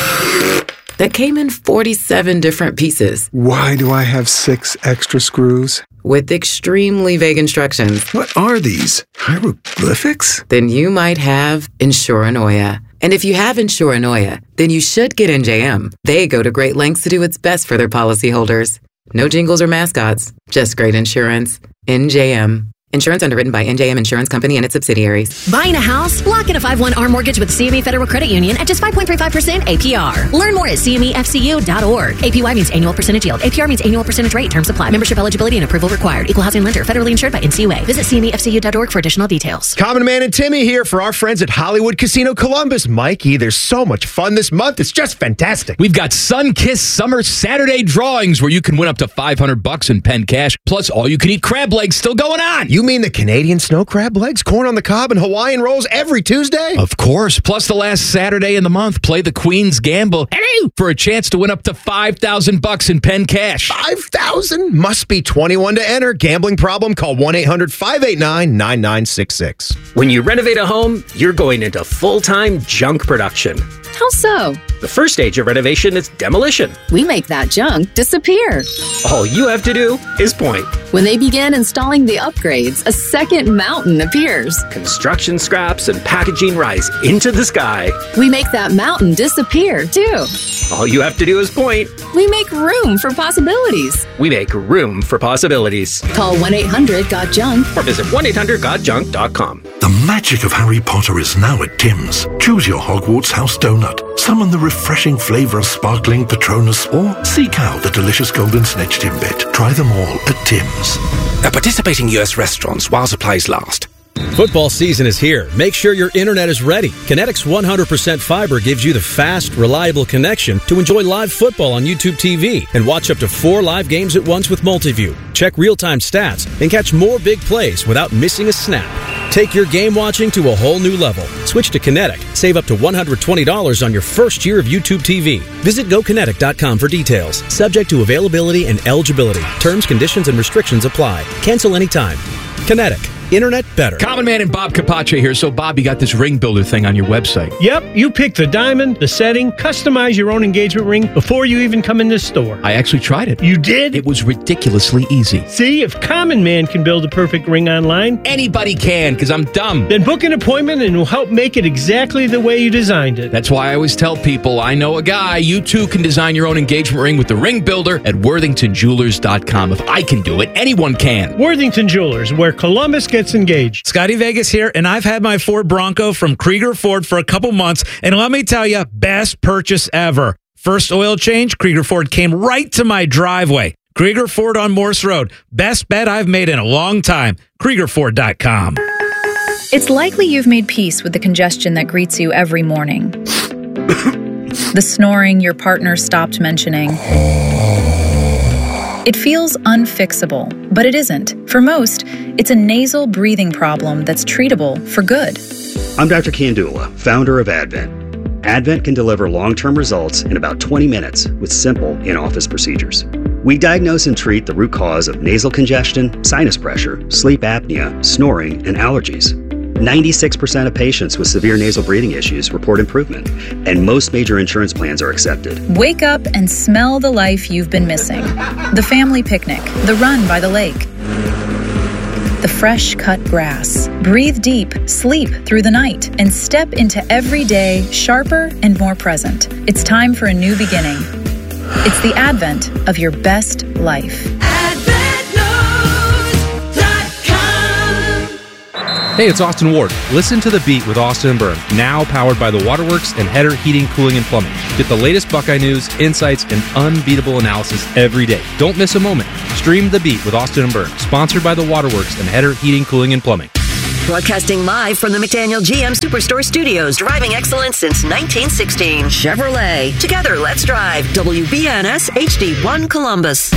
that came in forty-seven different pieces. Why do I have six extra screws? With extremely vague instructions. What are these? Hieroglyphics? Then you might have Insuranoia. And if you have Insuranoia, then you should get N J M. They go to great lengths to do what's best for their policyholders. No jingles or mascots, just great insurance. N J M. Insurance underwritten by N J M Insurance Company and its subsidiaries. Buying a house? Lock in a five one R mortgage with C M E Federal Credit Union at just five point three five percent A P R. Learn more at C M E F C U dot org. A P Y means annual percentage yield. A P R means annual percentage rate. Terms apply. Membership eligibility and approval required. Equal housing lender. Federally insured by N C U A. Visit C M E F C U dot org for additional details. Common Man and Timmy here for our friends at Hollywood Casino Columbus. Mikey, there's so much fun this month. It's just fantastic. We've got Sun-Kissed Summer Saturday drawings where you can win up to five hundred bucks in pen cash, plus all you can eat crab legs still going on. You mean the Canadian snow crab legs, corn on the cob, and Hawaiian rolls every Tuesday? Of course. Plus the last Saturday in the month, play the Queen's Gamble Hello! For a chance to win up to five thousand bucks in pen cash. five thousand? Must be twenty-one to enter. Gambling problem? Call one eight hundred five eight nine nine nine six six. When you renovate a home, you're going into full-time junk production. How so? The first stage of renovation is demolition. We make that junk disappear. All you have to do is point. When they begin installing the upgrades, a second mountain appears. Construction scraps and packaging rise into the sky. We make that mountain disappear, too. All you have to do is point. We make room for possibilities. We make room for possibilities. Call one eight hundred got junk or visit one eight hundred got junk dot com. The magic of Harry Potter is now at Tim's. Choose your Hogwarts house donut. Summon the refreshing flavour of sparkling Patronus or seek out the delicious golden snitch Timbit. Try them all at Tim's. At participating U S restaurants while supplies last. Football season is here. Make sure your internet is ready. Kinetic's one hundred percent fiber gives you the fast, reliable connection to enjoy live football on YouTube T V and watch up to four live games at once with Multiview. Check real-time stats and catch more big plays without missing a snap. Take your game watching to a whole new level. Switch to Kinetic. Save up to one hundred twenty dollars on your first year of YouTube T V. Visit go kinetic dot com for details. Subject to availability and eligibility. Terms, conditions, and restrictions apply. Cancel anytime. Kinetic. Internet better. Common Man and Bob Capace here. So, Bob, you got this ring builder thing on your website. Yep. You pick the diamond, the setting, customize your own engagement ring before you even come in the store. I actually tried it. You did? It was ridiculously easy. See, if Common Man can build a perfect ring online, anybody can, because I'm dumb. Then book an appointment and we'll help make it exactly the way you designed it. That's why I always tell people, I know a guy. You too can design your own engagement ring with the ring builder at worthington jewelers dot com. If I can do it, anyone can. Worthington Jewelers, where Columbus gets engaged. Scotty Vegas here, and I've had my Ford Bronco from Krieger Ford for a couple months, and let me tell you, best purchase ever. First oil change, Krieger Ford came right to my driveway. Krieger Ford on Morse Road. Best bet I've made in a long time. Krieger Ford dot com. It's likely you've made peace with the congestion that greets you every morning. The snoring your partner stopped mentioning. It feels unfixable, but it isn't. For most, it's a nasal breathing problem that's treatable for good. I'm Doctor Kandula, founder of Advent. Advent can deliver long-term results in about twenty minutes with simple in-office procedures. We diagnose and treat the root cause of nasal congestion, sinus pressure, sleep apnea, snoring, and allergies. ninety-six percent of patients with severe nasal breathing issues report improvement, and most major insurance plans are accepted. Wake up and smell the life you've been missing. The family picnic, the run by the lake. the fresh cut grass. Breathe deep, sleep through the night, and step into every day sharper and more present. It's time for a new beginning. It's the advent of your best life. Hey, it's Austin Ward. Listen to The Beat with Austin and Byrne, now powered by the Waterworks and Header Heating, Cooling, and Plumbing. Get the latest Buckeye news, insights, and unbeatable analysis every day. Don't miss a moment. Stream The Beat with Austin and Byrne, sponsored by the Waterworks and Header Heating, Cooling, and Plumbing. Broadcasting live from the McDaniel G M Superstore Studios, driving excellence since nineteen sixteen. Chevrolet. Together, let's drive. W B N S H D one Columbus.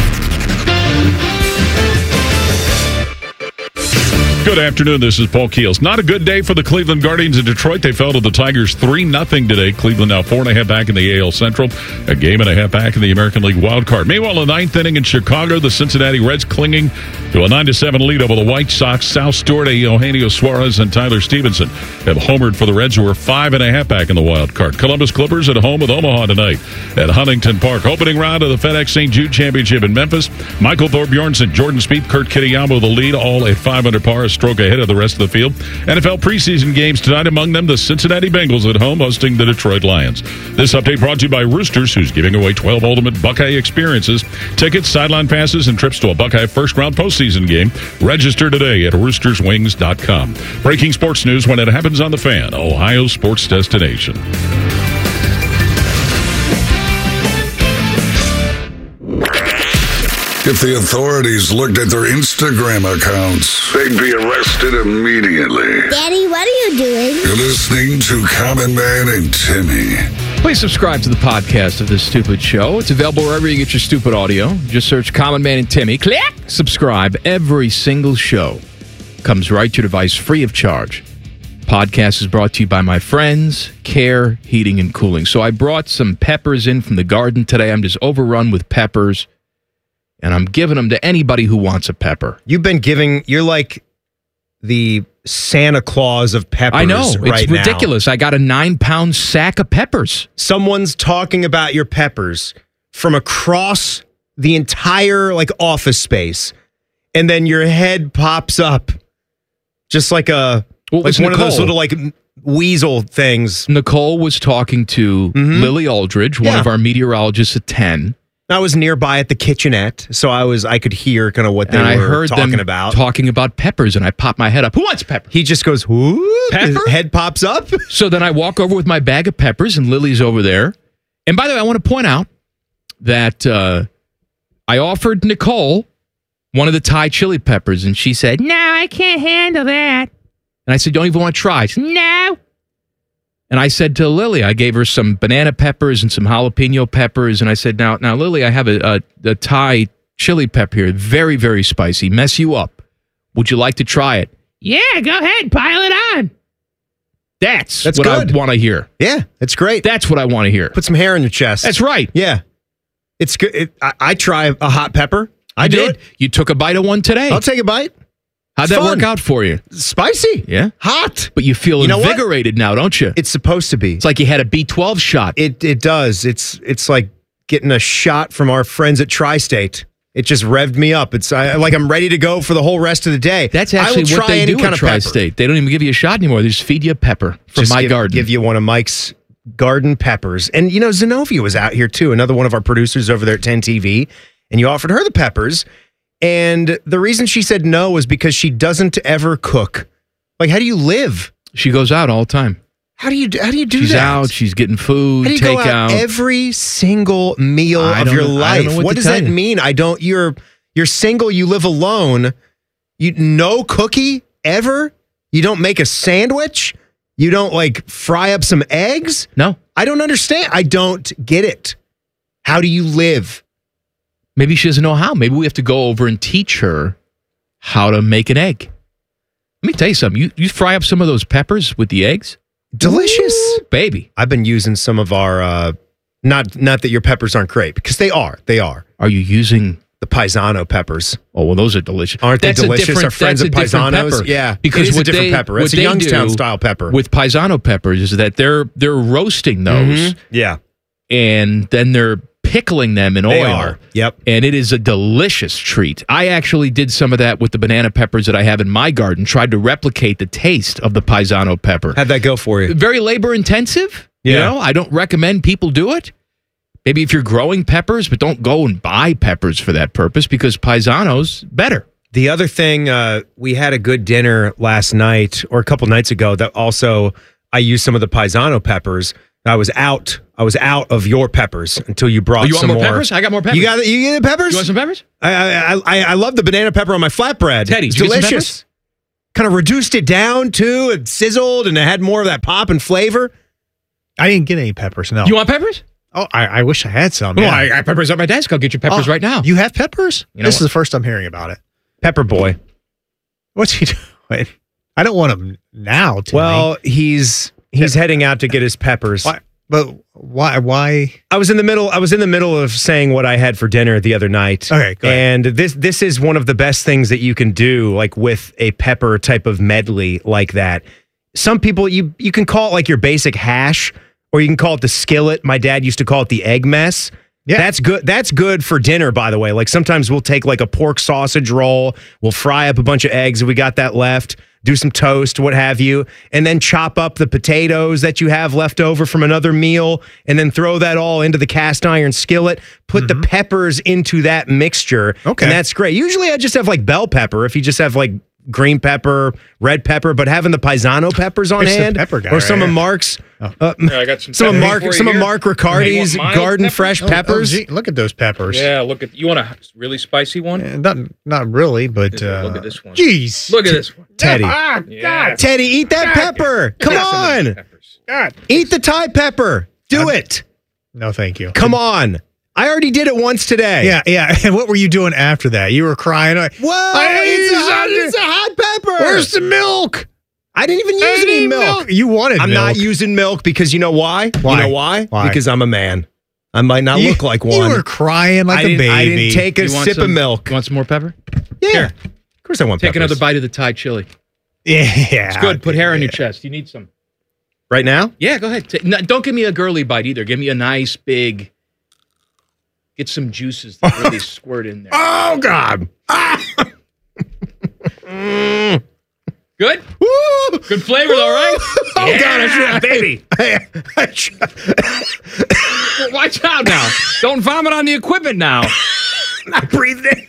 Good afternoon. This is Paul Keels. Not a good day for the Cleveland Guardians in Detroit. They fell to the Tigers three nothing today. Cleveland now four and a half back in the A L Central, a game and a half back in the American League wild card. Meanwhile, the ninth inning in Chicago, the Cincinnati Reds clinging to a nine to seven lead over the White Sox. Sal Stewart, Eugenio Suarez, and Tyler Stevenson have homered for the Reds, who are five and a half back in the wild card. Columbus Clippers at home with Omaha tonight at Huntington Park. Opening round of the FedEx Saint Jude Championship in Memphis. Michael Thorbjornsen, Jordan Spieth, Kurt Kitayama the lead, all at five under par, a stroke ahead of the rest of the field. N F L preseason games tonight, among them the Cincinnati Bengals at home hosting the Detroit Lions. This update brought to you by Roosters, who's giving away twelve ultimate Buckeye experiences, tickets, sideline passes, and trips to a Buckeye first-round postseason game. Register today at roosters wings dot com. Breaking sports news when it happens on The Fan, Ohio's sports destination. If the authorities looked at their Instagram accounts, they'd be arrested immediately. Daddy, what are you doing? You're listening to Common Man and Timmy. Please subscribe to the podcast of this stupid show. It's available wherever you get your stupid audio. Just search Common Man and Timmy. Click! Subscribe. Every single show comes right to your device free of charge. Podcast is brought to you by my friends, Care Heating and Cooling. So I brought some peppers in from the garden today. I'm just overrun with peppers. And I'm giving them to anybody who wants a pepper. You've been giving, you're like the Santa Claus of peppers. I know. Right it's ridiculous. Now. I got a nine pound sack of peppers. Someone's talking about your peppers from across the entire like office space. And then your head pops up just like a, well, like one Nicole. of those little like weasel things. Nicole was talking to mm-hmm. Lily Aldridge, one yeah. of our meteorologists at ten. I was nearby at the kitchenette, so I was I could hear kind of what they and were I heard talking them about. Talking about peppers, and I popped my head up. Who wants pepper? He just goes, whoop, pepper? His head pops up. So then I walk over with my bag of peppers, and Lily's over there. And by the way, I want to point out that uh, I offered Nicole one of the Thai chili peppers, and she said, no, I can't handle that. And I said, don't even want to try. She said, no. And I said to Lily, I gave her some banana peppers and some jalapeno peppers. And I said, now, now Lily, I have a, a, a Thai chili pepper here. Very, very spicy. Mess you up. Would you like to try it? Yeah, go ahead. Pile it on. That's, That's what good. I want to hear. Yeah, it's great. That's what I want to hear. Put some hair on your chest. That's right. Yeah. It's good. It, I, I try a hot pepper. I you do did. it. You took a bite of one today. I'll take a bite. How'd It's that fun. work out for you? Spicy. Yeah. Hot. But you feel You know what? invigorated now, don't you? It's supposed to be. It's like you had a B twelve shot. It it does. It's it's like getting a shot from our friends at Tri-State. It just revved me up. It's I, like I'm ready to go for the whole rest of the day. That's I actually will what try they any do kind at of Tri-State. They don't even give you a shot anymore. They just feed you pepper from Just my give, garden. Give you one of Mike's garden peppers. And, you know, Zenobia was out here, too, another one of our producers over there at ten T V. And you offered her the peppers. And the reason she said no was because she doesn't ever cook. Like, how do you live? She goes out all the time. How do you how do you do she's that? She's out. She's getting food, How do you take go out, out every single meal I of your know, I don't life? know What, what to does tell that you. mean? I don't. You're you're single. You live alone. You no cookie ever. You don't make a sandwich. You don't like fry up some eggs. No, I don't understand. I don't get it. How do you live? Maybe she doesn't know how. Maybe we have to go over and teach her how to make an egg. Let me tell you something. You you fry up some of those peppers with the eggs. Delicious. Ooh, baby. I've been using some of our, uh, not not that your peppers aren't great, because they are. They are. Are you using the Paisano peppers? Oh, well, those are delicious. Aren't that's they delicious? Our friends at Paisanos? Pepper. Yeah. Because it is what a different they, pepper. It's what a Youngstown do style pepper. With Paisano peppers is that they're they're roasting those. Mm-hmm. Yeah. And then they're pickling them in They oil. are. Yep. And it is a delicious treat. I actually did some of that with the banana peppers that I have in my garden, tried to replicate the taste of the Paisano pepper. How'd that go for you? Very labor intensive. You Yeah. know, I don't recommend people do it. Maybe if you're growing peppers, but don't go and buy peppers for that purpose because Paisano's better. The other thing, uh, we had a good dinner last night or a couple nights ago that also I used some of the Paisano peppers. I was out. I was out of your peppers until you brought Oh, you want some more more peppers? I got more peppers. You got it? You get the peppers? You want some peppers? I I I, I love the banana pepper on my flatbread. Teddy, it's did you get some delicious. Kind of reduced it down too. It sizzled and it had more of that pop and flavor. I didn't get any peppers. No. You want peppers? Oh, I, I wish I had some. Well, yeah. I got peppers at my desk. I'll get you peppers Oh, right now. You have peppers? You know this what? is the first I'm hearing about it. Pepper boy. What's he doing? I don't want him now. Timmy. Well, he's he's heading out to get his peppers. Why, but why? Why? I was in the middle. I was in the middle of saying what I had for dinner the other night. Okay, go ahead. and this this is one of the best things that you can do, like with a pepper type of medley like that. Some people you you can call it like your basic hash, or you can call it the skillet. My dad used to call it the egg mess. Yeah. That's good. That's good for dinner, by the way. Like sometimes we'll take like a pork sausage roll, we'll fry up a bunch of eggs if we got that left, do some toast, what have you, and then chop up the potatoes that you have left over from another meal, and then throw that all into the cast iron skillet, put the peppers into that mixture. Okay. And that's great. Usually I just have like bell pepper if you just have like green pepper, red pepper, but having the Paisano peppers on Here's the hand, pepper guy or right some of here. Mark's, uh, Yeah, I got some some of peppers Mark, for you some of here. Mark Riccardi's You want my garden peppers? fresh Oh, peppers. oh, gee, look at those peppers. Yeah, look at you. Want a really spicy one? Eh, Not, not really, but uh, Look at this one. Jeez, Look at this one. Teddy. Ah, Yeah. Teddy, eat that pepper. Come on. God. Eat the Thai pepper. Do it. No, thank you. Come on. I already did it once today. Yeah, yeah. And what were you doing after that? You were crying. Like, Whoa, I- it's, a it's hot, under- it's a hot pepper. Where's the milk? I didn't even use any milk. You wanted I'm milk. not using milk because you know why? Why? You know why? Why? Because I'm a man. I might not You- look like You one. were crying like I a didn't, baby. I didn't take a You want sip some- of milk. You want some more pepper? Yeah. Here. Of course I want Take peppers. another bite of the Thai chili. Yeah, It's good. Put hair on your chest. You need some. Right now? Yeah, go ahead. Take- no, don't give me a girly bite either. Give me a nice big. Get some juices that really squirt in there. Oh, God. Mm. Good? Good flavor, though, right? Oh, Yeah, God. I should, baby. I, I should, Watch out now. Don't vomit on the equipment now. I breathed in.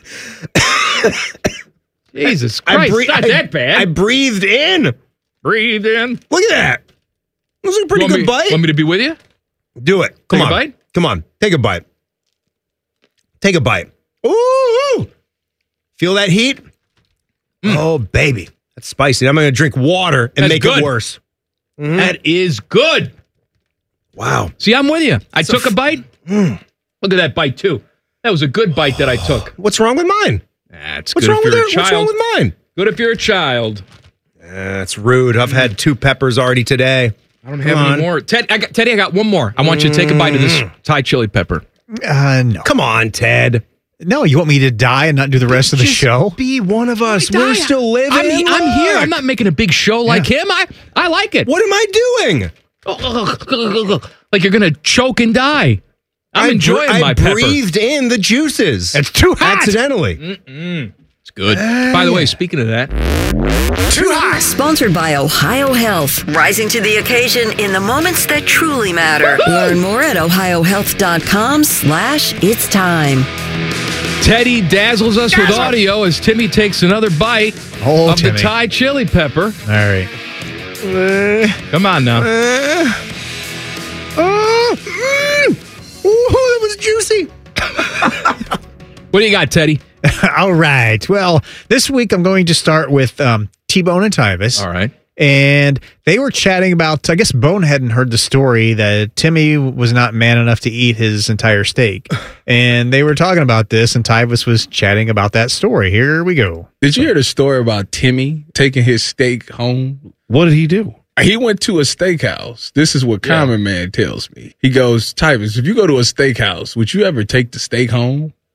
Jesus I Christ. bre- It's not I- that bad. I breathed in. Breathe in. Look at that. That was a pretty You want good me- bite. Want me to be with you? Do it. Come Take a on. bite? Come on. Take a bite. Take a bite. Ooh. Feel that heat? Oh, baby. That's spicy. I'm going to drink water and That's make good. it worse. Mhm. That is good. Wow. See, I'm with you. I took a a bite. Mm. Look at that bite, too. That was a good bite that I took. What's wrong with mine? That's What's good wrong if with you're it? a What's wrong child. with mine? Good if you're a child. That's rude. I've had two peppers already today. I don't Come have on. any more. Ted, I got, Teddy, I got one more. I want you to take a bite of this Mm. Thai chili pepper. Uh, no. Come on, Ted. No, you want me to die and not do the rest of the Just show? Be one of us. Why We're die? still living. I'm, he- I'm here. Look. I'm not making a big show like him. I, I like it. What am I doing? Like you're going to choke and die. I'm I br- enjoying I my pepper. breathed in the juices. It's too hot. Accidentally. Mm-mm. It's good. By the way, speaking of that, Too Hot. Sponsored by Ohio Health. Rising to the occasion in the moments that truly matter. Learn more at ohiohealth.com slash it's time. Teddy dazzles us with audio as Timmy takes another bite Oh, of Timmy. the Thai chili pepper. All right. Come on now. Uh, oh, mm. Ooh, that was juicy. What do you got, Teddy? All right. Well, this week I'm going to start with um, T-Bone and Tyvis. All right. And they were chatting about, I guess Bone hadn't heard the story that Timmy was not man enough to eat his entire steak. And they were talking about this, and Tyvis was chatting about that story. Here we go. Did you hear the story about Timmy taking his steak home? What did he do? He went to a steakhouse. This is what Yeah. Common Man tells me. He goes, Tyvis, if you go to a steakhouse, would you ever take the steak home?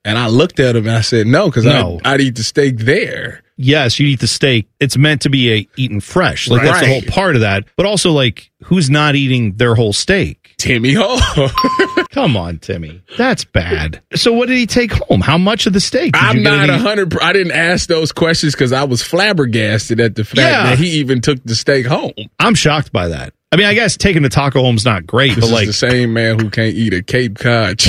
And I looked at him and I said, no, because No. I'd eat the steak there. Yes, you eat the steak. It's meant to be a, eaten fresh. Like that's the whole Right. part of that. But also, like, who's not eating their whole steak? Timmy Ho. Come on, Timmy. That's bad. So what did he take home? How much of the steak? Did I'm you get not any- a hundred. I didn't ask those questions because I was flabbergasted at the fact Yeah. that he even took the steak home. I'm shocked by that. I mean, I guess taking the taco home's not great, This but is like, the same man who can't eat a Cape Cod.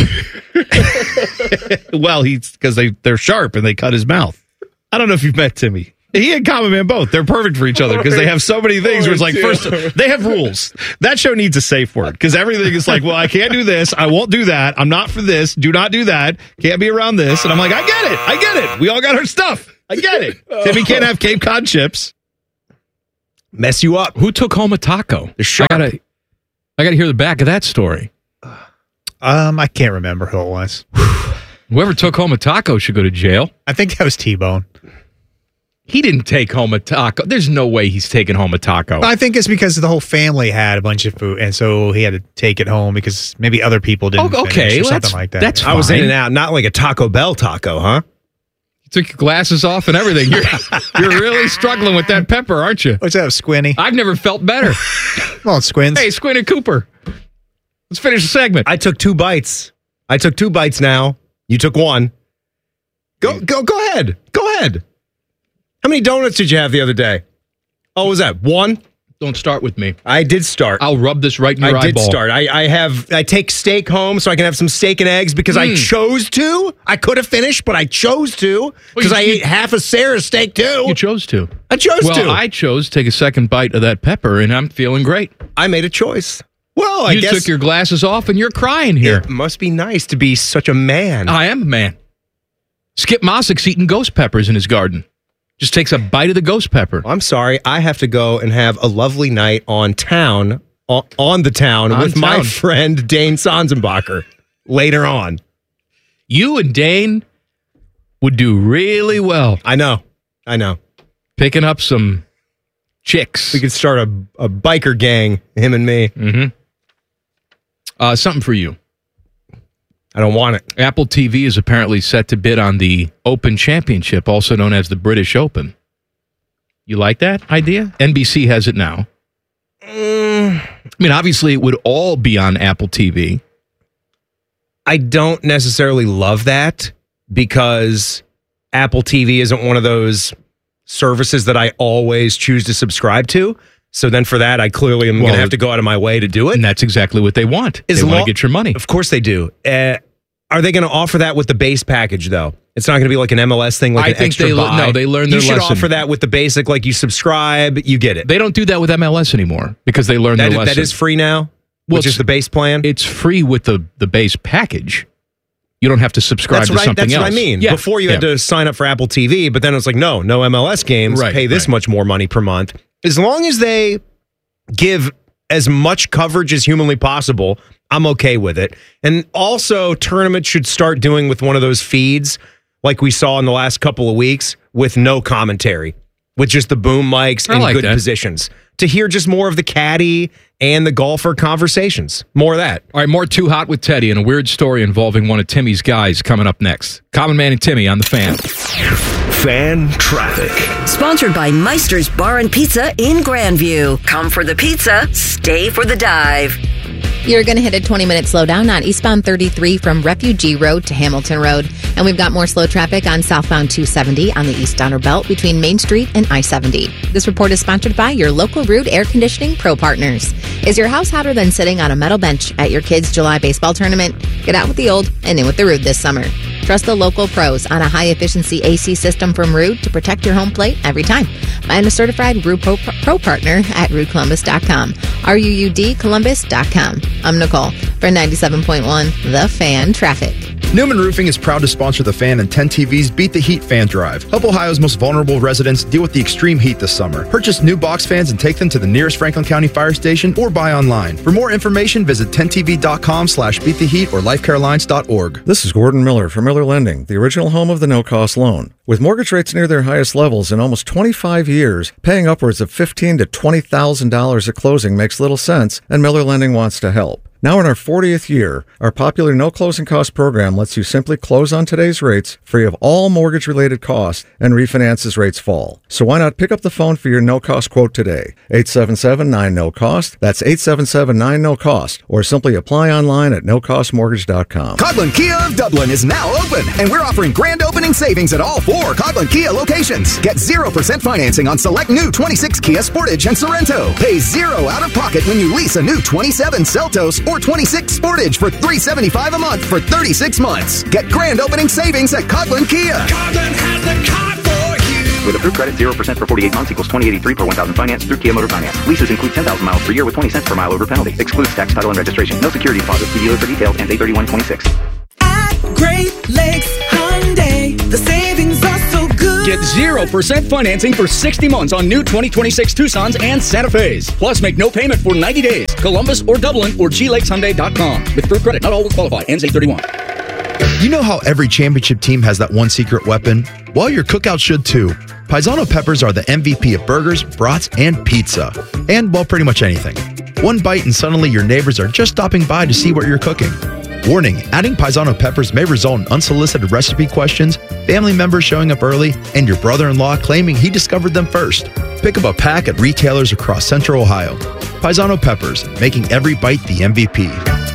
well, he's because they they're sharp and they cut his mouth. I don't know if you've met Timmy. He and Common Man both. They're perfect for each other because they have so many things where it's like, first, they have rules. That show needs a safe word because everything is like, well, I can't do this. I won't do that. I'm not for this. Do not do that. Can't be around this. And I'm like, I get it. I get it. We all got our stuff. I get it. Timmy can't have Cape Cod chips. Mess you up. Who took home a taco? The shark. I gotta, I gotta hear the back of that story. Um, I can't remember who it was. Whoever took home a taco should go to jail. I think that was T-Bone. He didn't take home a taco. There's no way he's taking home a taco. I think it's because the whole family had a bunch of food, and so he had to take it home because maybe other people didn't. Oh, finish okay, or well, something that's- like that. that's I was in and out, not like a Taco Bell taco, huh? You took your glasses off and everything. You're, you're really struggling with that pepper, aren't you? What's that, Squinty? I've never felt better. Come on, Squins. Hey, Squint and Cooper. Let's finish the segment. I took two bites. I took two bites now. You took one. Go, go, go ahead. Go ahead. How many donuts did you have the other day? Oh, what was that one? Don't start with me. I did start. I'll rub this right in your I did eyeball. start. I, I have. I take steak home so I can have some steak and eggs because I Mm. chose to. I could have finished, but I chose to because you- I you- ate half a Sarah's steak too. You chose to. I chose well, to. I chose to take a second bite of that pepper, and I'm feeling great. I made a choice. Well, I you guess took your glasses off, and you're crying here. It must be nice to be such a man. I am a man. Skip Mossick's eating ghost peppers in his garden. Just takes a bite of the ghost pepper. I'm sorry. I have to go and have a lovely night on town, on, on the town, On with my town. friend Dane Sonsenbacher later on. You and Dane would do really well. I know. I know. Picking up some chicks. We could start a, a biker gang, him and me. Mm-hmm. Uh, something for you. I don't want it. Apple T V is apparently set to bid on the Open Championship, also known as the British Open. You like that idea? N B C has it now. Mm, I mean, obviously, it would all be on Apple T V. I don't necessarily love that because Apple T V isn't one of those services that I always choose to subscribe to. So then for that, I clearly am going Well, to have to go out of my way to do it. And that's exactly what they want. As they want lo- to get your money. Of course they do. Uh, are they going to offer that with the base package, though? It's not going to be like an M L S thing, like I an think extra they le- buy. no, they learned You their should lesson. offer that with the basic, like you subscribe, you get it. They don't do that with M L S anymore because they learned That, their lesson. that is free now, Well, which is it's- the base plan. It's free with the, the base package. You don't have to subscribe That's to right. something That's else. what I mean. Yeah. Before you had Yeah. to sign up for Apple T V, but then it's like, no, no M L S games. Right, pay this right. much more money per month. As long as they give as much coverage as humanly possible, I'm okay with it. And also, tournaments should start doing with one of those feeds like we saw in the last couple of weeks with no commentary, with just the boom mics I and like good that. positions to hear just more of the caddy and the golfer conversations. More of that. All right, more Too Hot with Teddy and a weird story involving one of Timmy's guys coming up next. Common Man and Timmy on the Fan. Fan traffic. Sponsored by Meister's Bar and Pizza in Grandview. Come for the pizza, stay for the dive. You're going to hit a twenty-minute slowdown on eastbound thirty-three from Refugee Road to Hamilton Road. And we've got more slow traffic on southbound two seventy on the East Downer Belt between Main Street and I seventy. This report is sponsored by your local Rude Air Conditioning Pro Partners. Is your house hotter than sitting on a metal bench at your kids' July baseball tournament? Get out with the old and in with the Rude this summer. Trust the local pros on a high-efficiency A C system from Rude to protect your home plate every time. Find a certified Rude Pro, Pro partner at rude columbus dot com. R U U D Columbus dot com. I'm Nicole for ninety-seven point one The Fan Traffic. Newman Roofing is proud to sponsor The Fan and ten T V's Beat the Heat Fan Drive. Help Ohio's most vulnerable residents deal with the extreme heat this summer. Purchase new box fans and take them to the nearest Franklin County fire station or buy online. For more information, visit ten T V dot com slash beat the heat or life care alliance dot org. This is Gordon Miller from Miller Lending, the original home of the no-cost loan. With mortgage rates near their highest levels in almost twenty-five years, paying upwards of fifteen thousand to twenty thousand dollars at closing makes little sense, and Miller Lending wants to help. Now in our fortieth year, our popular no closing cost program lets you simply close on today's rates, free of all mortgage-related costs, and refinance as rates fall. So why not pick up the phone for your no-cost quote today? eight seven seven nine no cost. That's eight seven seven nine no cost. Or simply apply online at no cost mortgage dot com. Coghlan Kia of Dublin is now open, and we're offering grand opening savings at all four Coghlan Kia locations. Get zero percent financing on select new twenty-six Kia Sportage and Sorento. Pay zero out of pocket when you lease a new twenty-seven Seltos or twenty-six Sportage for three hundred seventy-five dollars a month for thirty-six months. Get grand opening savings at Coghlan Kia. Coghlan has the car for you. With approved credit, zero percent for forty-eight months equals twenty eighty-three per one thousand finance through Kia Motor Finance. Leases include ten thousand miles per year with twenty cents per mile over penalty. Excludes tax, title, and registration. No security deposit. See dealer for details and eight thirty-one twenty-six. At Great Lakes Hyundai, the savings are so good. Get zero percent financing for sixty months on new twenty twenty-six Tucsons and Santa Fe's. Plus, make no payment for ninety days. Columbus or Dublin or G Lakes Hyundai dot com. With approved credit, not all will qualify. Ends eight thirty-one. You know how every championship team has that one secret weapon? Well, your cookout should too. Paisano peppers are the M V P of burgers, brats, and pizza. And, well, pretty much anything. One bite and suddenly your neighbors are just stopping by to see what you're cooking. Warning, adding Paisano peppers may result in unsolicited recipe questions, family members showing up early, and your brother-in-law claiming he discovered them first. Pick up a pack at retailers across Central Ohio. Paisano peppers, making every bite the M V P.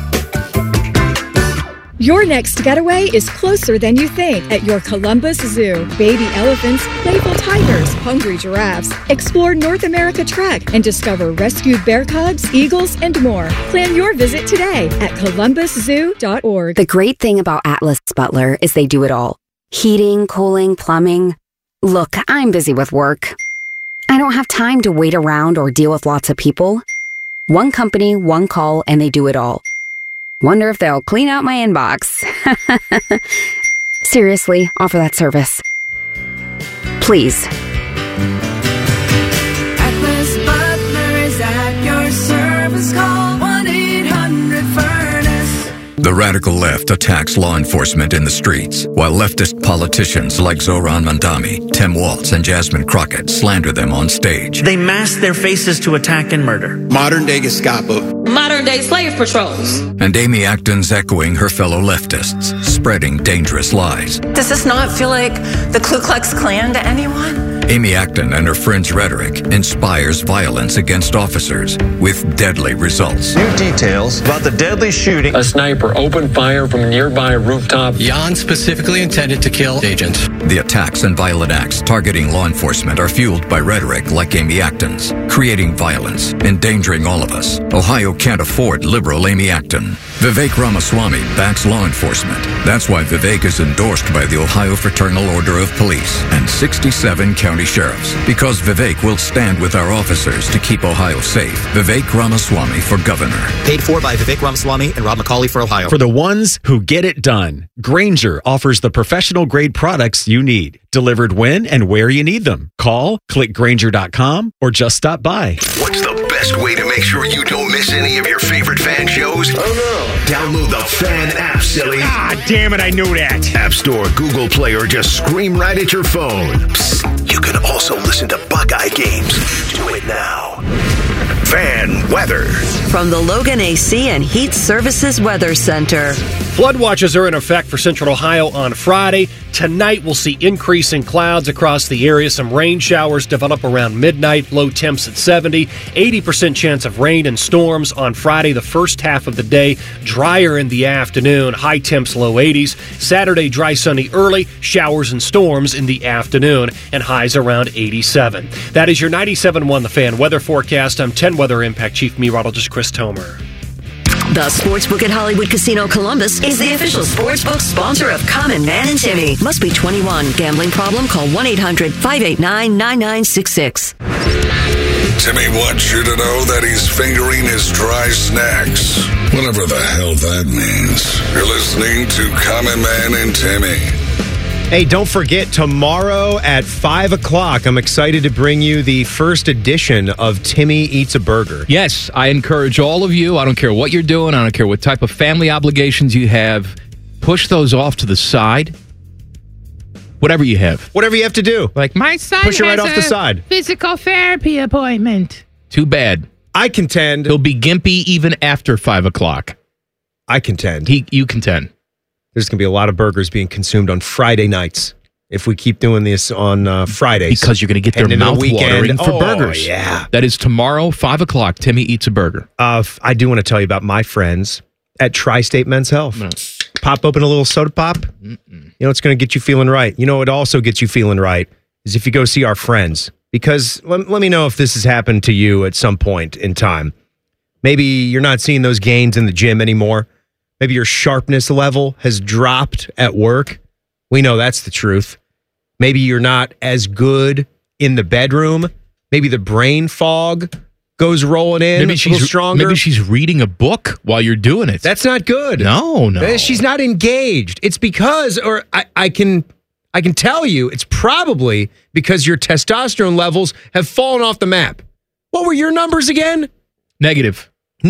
Your next getaway is closer than you think at your Columbus Zoo. Baby elephants, playful tigers, hungry giraffes. Explore North America Trek and discover rescued bear cubs, eagles, and more. Plan your visit today at columbus zoo dot org. The great thing about Atlas Butler is they do it all. Heating, cooling, plumbing. Look, I'm busy with work. I don't have time to wait around or deal with lots of people. One company, one call, and they do it all. Wonder if they'll clean out my inbox. Seriously, offer that service. Please. Atlas Butler is at your service. Call one eight hundred furnace. The radical left attacks law enforcement in the streets, while leftist politicians like Zoran Mandami, Tim Waltz, and Jasmine Crockett slander them on stage. They mask their faces to attack and murder. Modern-day Gestapo. Modern-day slave patrols. And Amy Acton's echoing her fellow leftists, spreading dangerous lies. Does this not feel like the Ku Klux Klan to anyone? Amy Acton and her friends' rhetoric inspires violence against officers with deadly results. New details about the deadly shooting. A sniper opened fire from a nearby rooftop. Jan specifically intended to kill agents. The attacks and violent acts targeting law enforcement are fueled by rhetoric like Amy Acton's, creating violence, endangering all of us. Ohio can't afford liberal Amy Acton. Vivek Ramaswamy backs law enforcement. That's why Vivek is endorsed by the Ohio Fraternal Order of Police and sixty-seven county sheriffs. Because Vivek will stand with our officers to keep Ohio safe. Vivek Ramaswamy for governor. Paid for by Vivek Ramaswamy and Rob McCauley for Ohio. For the ones who get it done, Grainger offers the professional grade products you need, delivered when and where you need them. Call, click Grainger dot com, or just stop by. What's the best way to make sure you don't miss any of your favorite fan shows? Oh no! Download the Fan app, silly. Ah, damn it, I knew that. App Store, Google Play, or just scream right at your phone. Psst, you can also listen to Buckeye games. Do it now. Fan weather. From the Logan A C and Heat Services Weather Center. Flood watches are in effect for Central Ohio on Friday. Tonight, we'll see increasing clouds across the area. Some rain showers develop around midnight. Low temps at seventy. eighty percent chance of rain and storms on Friday, the first half of the day. Drier in the afternoon. High temps, low eighties. Saturday, dry, sunny early. Showers and storms in the afternoon. And highs around eighty-seven. That is your ninety-seven point one The Fan weather forecast. I'm ten Weather Impact Chief Meteorologist Chris Tomer. The Sportsbook at Hollywood Casino Columbus is the official sportsbook sponsor of Common Man and Timmy. Must be twenty-one. Gambling problem? Call one eight hundred five eight nine nine nine six six. Timmy wants you to know that he's fingering his dry snacks. Whatever the hell that means. You're listening to Common Man and Timmy. Hey, don't forget, tomorrow at five o'clock, I'm excited to bring you the first edition of Timmy Eats a Burger. Yes, I encourage all of you, I don't care what you're doing, I don't care what type of family obligations you have, push those off to the side. Whatever you have. Whatever you have to do. Like, my son Push it has right off a the side. physical therapy appointment. Too bad. I contend he'll be gimpy even after five o'clock. I contend. He, you contend. There's going to be a lot of burgers being consumed on Friday nights if we keep doing this on uh, Fridays. Because you're going to get their mouth the watering for oh, burgers. Yeah. That is tomorrow, five o'clock. Timmy eats a burger. Uh, I do want to tell you about my friends at Tri-State Men's Health. No. Pop open a little soda pop. Mm-mm. You know, it's going to get you feeling right. You know, it also gets you feeling right is if you go see our friends. Because let, let me know if this has happened to you at some point in time. Maybe you're not seeing those gains in the gym anymore. Maybe your sharpness level has dropped at work. We know that's the truth. Maybe you're not as good in the bedroom. Maybe the brain fog goes rolling in maybe a she's, little stronger. Maybe she's reading a book while you're doing it. That's not good. No, no. She's not engaged. It's because, or I, I can I can tell you, it's probably because your testosterone levels have fallen off the map. What were your numbers again? Negative.